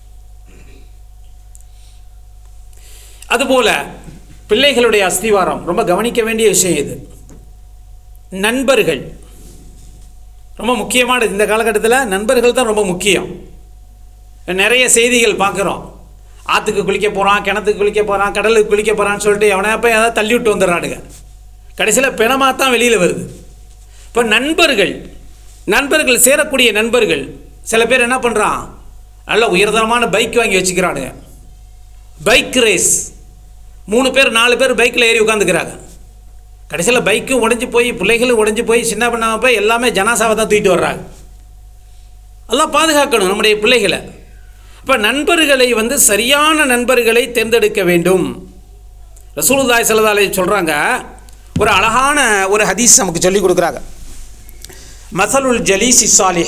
அதுபோல பிள்ளைகளுடைய அஸ்திவாரம் ரொம்ப கவனிக்க வேண்டிய விஷயம். இது நண்பர்கள் ரொம்ப முக்கியமானது. இந்த காலகட்டத்தில் நண்பர்கள் தான் ரொம்ப முக்கியம். நிறைய செய்திகள் பார்க்குறோம், ஆற்றுக்கு குளிக்க போகிறான், கிணத்துக்கு குளிக்க போகிறான், கடலுக்கு குளிக்க போகிறான்னு சொல்லிட்டு எவனை போய் ஏதாவது தள்ளி விட்டு வந்துடுறானுங்க. கடைசியில் பிணமாக தான் வெளியில் வருது. இப்போ நண்பர்கள் சேரக்கூடிய நண்பர்கள், சில பேர் என்ன பண்ணுறான், நல்ல உயர்தரமான பைக் வாங்கி வச்சுக்கிறானுங்க. பைக் ரேஸ் 3 பேர் 4 பேர் பைக்கில் ஏறி உட்காந்துக்கிறாங்க. கடைசியில் பைக்கும் உடஞ்சி போய், பிள்ளைகளும் உடஞ்சி போய், சின்ன பண்ணாமல் போய் எல்லாமே ஜனாசாவை தான் தூக்கிட்டு வர்றாங்க. எல்லாம் பாதுகாக்கணும் நம்முடைய பிள்ளைகளை. இப்போ நண்பர்களை சரியான நண்பர்களை தேர்ந்தெடுக்க வேண்டும். ரசூலுல்லாஹி ஸல்லல்லாஹு அலைஹி சொல்கிறாங்க, ஒரு அழகான ஒரு ஹதீஸ் நமக்கு சொல்லிக் கொடுக்குறாங்க. மஸலுல் ஜலீஸி ஸாலிஹ்,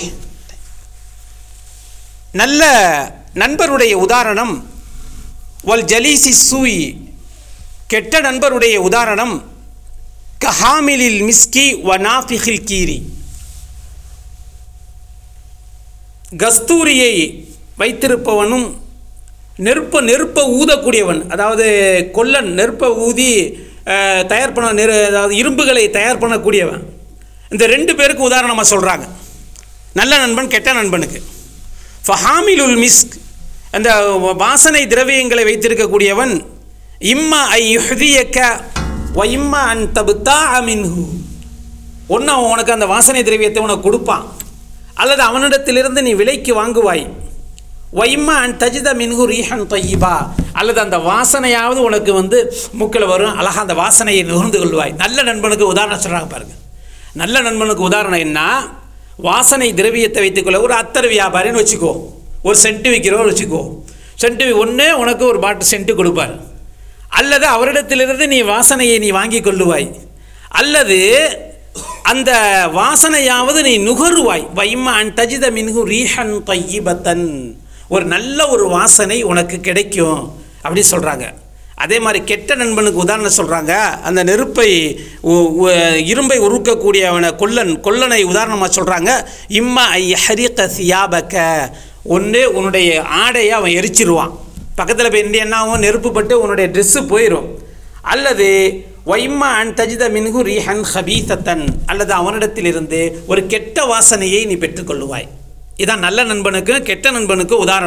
நல்ல நண்பருடைய உதாரணம், வல் ஜலீஸி சூயி, கெட்ட நண்பருடைய உதாரணம், கஹாமிலில் மிஸ்கி வ நாஃபிஹில் கீரி, கஸ்தூரியை வைத்திருப்பவனும் நெருப்பை ஊதக்கூடியவன், அதாவது கொல்லன் நெருப்பை ஊதி தயார் பண்ண, அதாவது இரும்புகளை தயார் பண்ணக்கூடியவன். இந்த 2 பேருக்கு உதாரணமாக சொல்கிறாங்க, நல்ல நண்பன் கெட்ட நண்பனுக்கு. ஃபஹாமிலுல் மிஸ்க், அந்த வாசனை திரவியங்களை வைத்திருக்கக்கூடியவன், இம்மா ஐ யுஹ்தியக்க வ இம்மா அன் தப்தா மின்ஹு, ஒன்று அவன் உனக்கு அந்த வாசனை திரவியத்தை உனக்கு கொடுப்பான், அல்லது அவனிடத்திலிருந்து நீ விலைக்கு வாங்குவாய். வைம்மா அன் தஜித மின்ஹு ரீஹன் தொய்யிபா, அல்லது அந்த வாசனையாவது உனக்கு மூக்கில் வரும், அழகாக அந்த வாசனையை நுகர்ந்து கொள்வாய். நல்ல நண்பனுக்கு உதாரணம் சொல்கிறாங்க பாருங்கள். நல்ல நண்பனுக்கு உதாரணம் என்ன, வாசனை திரவியத்தை வைத்துக்கொள்ள, ஒரு அத்தர் வியாபாரின்னு வச்சுக்கோ, ஒரு சென்ட்டு விற்கிறோன்னு வச்சுக்கோ, சென்ட்டு ஒன்று உனக்கு ஒரு பாட்டு சென்ட்டு கொடுப்பார், அல்லது அவரிடத்திலிருந்து நீ வாசனையை நீ வாங்கி கொள்ளுவாய், அல்லது அந்த வாசனையாவது நீ நுகருவாய். வைம்மா அன் தஜித மின்ஹு ரீஹன் தொய்யிபத்தன், ஒரு நல்ல ஒரு வாசனை உனக்கு கிடைக்கும் அப்படின்னு சொல்கிறாங்க. அதே மாதிரி கெட்ட நண்பனுக்கு உதாரணம் சொல்கிறாங்க, அந்த நெருப்பை இரும்பை உருக்கக்கூடியவனை கொல்லனை உதாரணமாக சொல்கிறாங்க. இம்மா ஐ ஹரிக சியாபக்க, ஒன்று உன்னுடைய ஆடையை அவன் எரிச்சிருவான், பக்கத்தில் போய் என்ன ஆகும், நெருப்பு பட்டு உன்னுடைய ட்ரெஸ்ஸு போயிடும். அல்லது வைம்மா அன் தஜித மின்ஹு ரீஹன் ஹபீசத்தன், அல்லது அவனிடத்திலிருந்து ஒரு கெட்ட வாசனையை நீ பெற்றுக்கொள்ளுவாய். இதான் நல்ல நண்பனுக்கு கெட்ட நண்பனுக்கு உதாரணம்.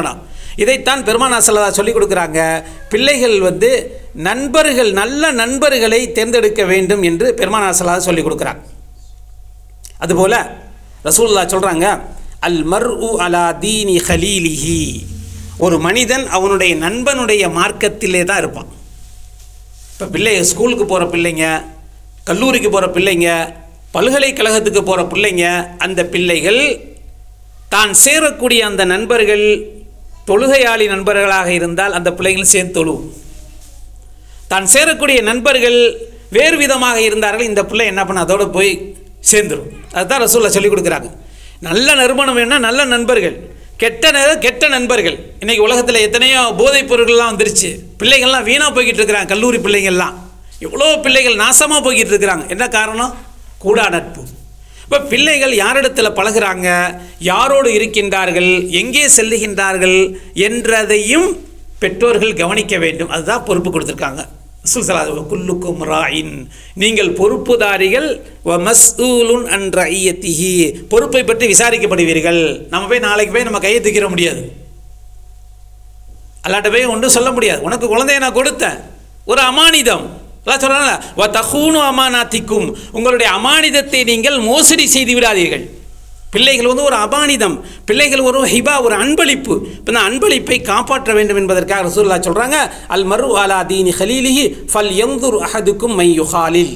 இதைத்தான் பெருமானார் ஸல்லல்லாஹு சொல்லிக் கொடுக்குறாங்க. பிள்ளைகள் நண்பர்கள், நல்ல நண்பர்களை தேர்ந்தெடுக்க வேண்டும் என்று பெருமானார் ஸல்லல்லாஹு சொல்லிக் கொடுக்குறாங்க. அதுபோல் ரசூலுல்லாஹ் சொல்கிறாங்க, அல் மர்உ அலா தீனி ஹலீலிஹி, ஒரு மனிதன் அவனுடைய நண்பனுடைய மார்க்கத்திலே தான் இருப்பான். இப்போ ஸ்கூலுக்கு போகிற பிள்ளைங்க, கல்லூரிக்கு போகிற பிள்ளைங்க, பல்கலைக்கழகத்துக்கு போகிற பிள்ளைங்க, அந்த பிள்ளைகள் தான் சேரக்கூடிய அந்த நண்பர்கள் தொழுகையாளி நண்பர்களாக இருந்தால் அந்த பிள்ளைகள் சேர்ந்து தொழுவும். தான் சேரக்கூடிய நண்பர்கள் வேறு விதமாக இருந்தார்கள், இந்த பிள்ளை என்ன பண்ண அதோடு போய் சேர்ந்துடும். அதுதான் ரசூலுல்லாஹ் சொல்லிக் கொடுக்குறாங்க. நல்ல நறுமணம் வேணும்னா நல்ல நண்பர்கள், கெட்ட நண்பர்கள். இன்றைக்கி உலகத்தில் எத்தனையோ போதைப் பொருட்கள்லாம் வந்துருச்சு. பிள்ளைகள்லாம் வீணாக போய்கிட்டு இருக்கிறாங்க. கல்லூரி பிள்ளைகள்லாம் எவ்வளோ பிள்ளைகள் நாசமாக போய்கிட்டு இருக்கிறாங்க. என்ன காரணம்? கூடா நட்பு. இப்போ பிள்ளைகள் யாரிடத்தில் பழகிறாங்க, யாரோடு இருக்கின்றார்கள், எங்கே செல்லுகின்றார்கள் என்றதையும் பெற்றோர்கள் கவனிக்க வேண்டும். அதுதான் பொறுப்பு கொடுத்துருக்காங்க. குல்லுக்கும் ராயின், நீங்கள் பொறுப்புதாரிகள், வ மஸ்ஊலுன் அன் ரஇயத்திஹி, பொறுப்பை பற்றி விசாரிக்கப்படுவீர்கள். நம்ம போய் நாளைக்கு போய் நம்ம கையை தூக்கிட முடியாது, அல்லாட்ட போய் ஒன்றும் சொல்ல முடியாது. உனக்கு குழந்தைய நான் கொடுத்தேன், ஒரு அமானிதம். எல்லாம் சொல்கிறாங்களா, வ தஹூனு அமானாத்திக்கும், உங்களுடைய அமானிதத்தை நீங்கள் மோசடி செய்து விடாதீர்கள். பிள்ளைகள் ஒரு அபானிதம், பிள்ளைகள் ஒரு ஹிபா, ஒரு அன்பளிப்பு. இப்போ இந்த அன்பளிப்பை காப்பாற்ற வேண்டும் என்பதற்காக ரசூலுல்லாஹ் சொல்கிறாங்க, அல் மர்உ அலா தீனி ஹலீலிஹி ஃபல் யன்துர் அஹதுக்கும் மை யுஹாலில்,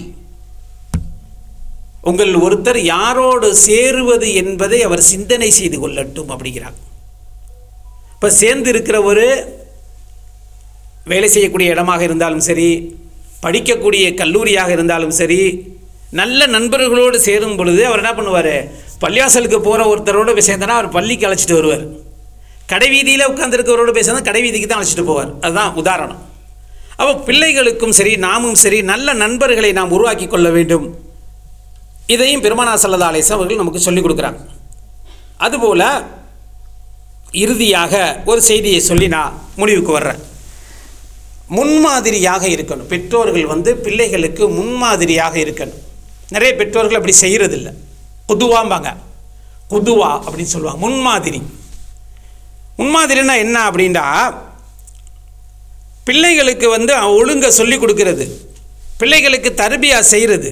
உங்கள் ஒருத்தர் யாரோடு சேருவது என்பதை அவர் சிந்தனை செய்து கொள்ளட்டும் அப்படிங்கிறாங்க. இப்போ சேர்ந்து இருக்கிற ஒரு வேலை செய்யக்கூடிய இடமாக இருந்தாலும் சரி, படிக்கக்கூடிய கல்லூரியாக இருந்தாலும் சரி, நல்ல நண்பர்களோடு சேரும் பொழுது அவர் என்ன பண்ணுவார், பள்ளிவாசலுக்கு போகிற ஒருத்தரோடு பேசினா அவர் பள்ளிக்கு அழைச்சிட்டு வருவார். கடை வீதியில் உட்காந்துருக்கிறவரோடு பேசினா கடை வீதிக்கு தான் அழைச்சிட்டு போவார். அதுதான் உதாரணம். அப்போ பிள்ளைகளுக்கும் சரி நாமும் சரி நல்ல நண்பர்களை நாம் உருவாக்கி கொள்ள வேண்டும். இதையும் பெருமானார் ஸல்லல்லாஹு அலைஹி வஸல்லம் அவர்கள் நமக்கு சொல்லிக் கொடுக்குறாங்க. அதுபோல் இறுதியாக ஒரு செய்தியை சொல்லி நான் முடிவுக்கு வர்றேன். முன்மாதிரியாக இருக்கணும். பெற்றோர்கள் பிள்ளைகளுக்கு முன்மாதிரியாக இருக்கணும். நிறைய பெற்றோர்கள் அப்படி செய்கிறதில்லை. குதுவாம்பாங்க, குதுவா அப்படின்னு சொல்லுவாங்க. முன்மாதிரின்னா என்ன அப்படின்னா, பிள்ளைகளுக்கு ஒழுங்க சொல்லி கொடுக்கறது, பிள்ளைகளுக்கு தர்பியா செய்கிறது,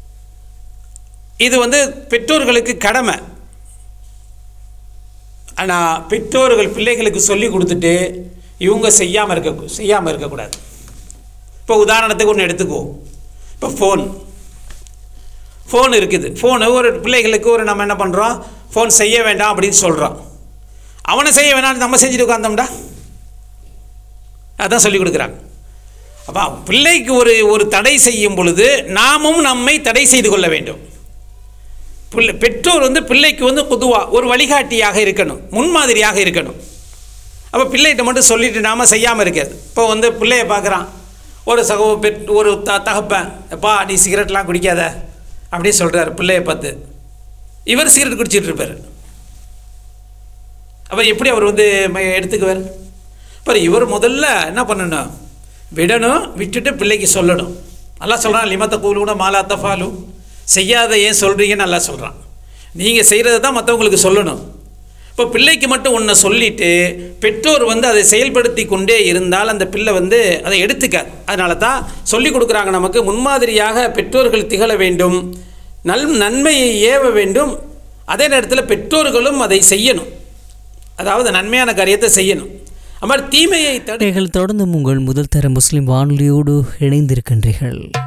இது பெற்றோர்களுக்கு கடமை. ஆனால் பெற்றோர்கள் பிள்ளைகளுக்கு சொல்லி கொடுத்துட்டு இவங்க செய்யாமல் இருக்கக்கூடாது. இப்போ உதாரணத்துக்கு ஒன்று எடுத்துக்குவோம். இப்போ ஃபோன் இருக்குது. ஃபோனு ஒரு பிள்ளைகளுக்கு நம்ம என்ன பண்ணுறோம், ஃபோன் செய்ய வேண்டாம் அப்படின்னு சொல்கிறோம். அவனை செய்ய வேண்டாம், நம்ம செஞ்சுட்டு உட்காந்தோம்டா, அதான் சொல்லிக் கொடுக்குறாங்க. அப்போ பிள்ளைக்கு ஒரு தடை செய்யும் பொழுது நாமும் நம்மை தடை செய்து கொள்ள வேண்டும். பெற்றோர் பிள்ளைக்கு பொதுவா ஒரு வழிகாட்டியாக இருக்கணும், முன்மாதிரியாக இருக்கணும். அப்போ பிள்ளைகிட்ட மட்டும் சொல்லிட்டு நாம் செய்யாமல் இருக்காது. இப்போ பிள்ளையை பார்க்குறான் ஒரு தகப்பன், எப்பா நீ சிகரெட்லாம் குடிக்காத அப்படின்னு சொல்கிறார் பிள்ளையை பார்த்து. இவர் சிகரெட் குடிச்சிட்டு இருப்பார். அப்போ எப்படி அவர் எடுத்துக்குவார்? இப்போ இவர் முதல்ல என்ன பண்ணணும், விடணும், விட்டுட்டு பிள்ளைக்கு சொல்லணும். நல்லா சொல்கிறான், லிமத்த கூலூன மாலா தஃபாலு, செய்யாத ஏன் சொல்கிறீங்கன்னு நல்லா சொல்கிறான். நீங்கள் செய்கிறத தான் மற்றவங்களுக்கு சொல்லணும். இப்போ பிள்ளைக்கு மட்டும் ஒன்றை சொல்லிவிட்டு பெற்றோர் அதை செயல்படுத்தி கொண்டே இருந்தால் அந்த பிள்ளை அதை எடுத்துக்காது. அதனால தான் சொல்லிக் கொடுக்குறாங்க நமக்கு, முன்மாதிரியாக பெற்றோர்கள் திகழ வேண்டும், நன்மையை ஏவ வேண்டும். அதே நேரத்தில் பெற்றோர்களும் அதை செய்யணும், அதாவது நன்மையான காரியத்தை செய்யணும். அது மாதிரி தீமையை தொடர்ந்து உங்கள் முதல் தர முஸ்லிம் வானொலியோடு இணைந்திருக்கின்றீர்கள்.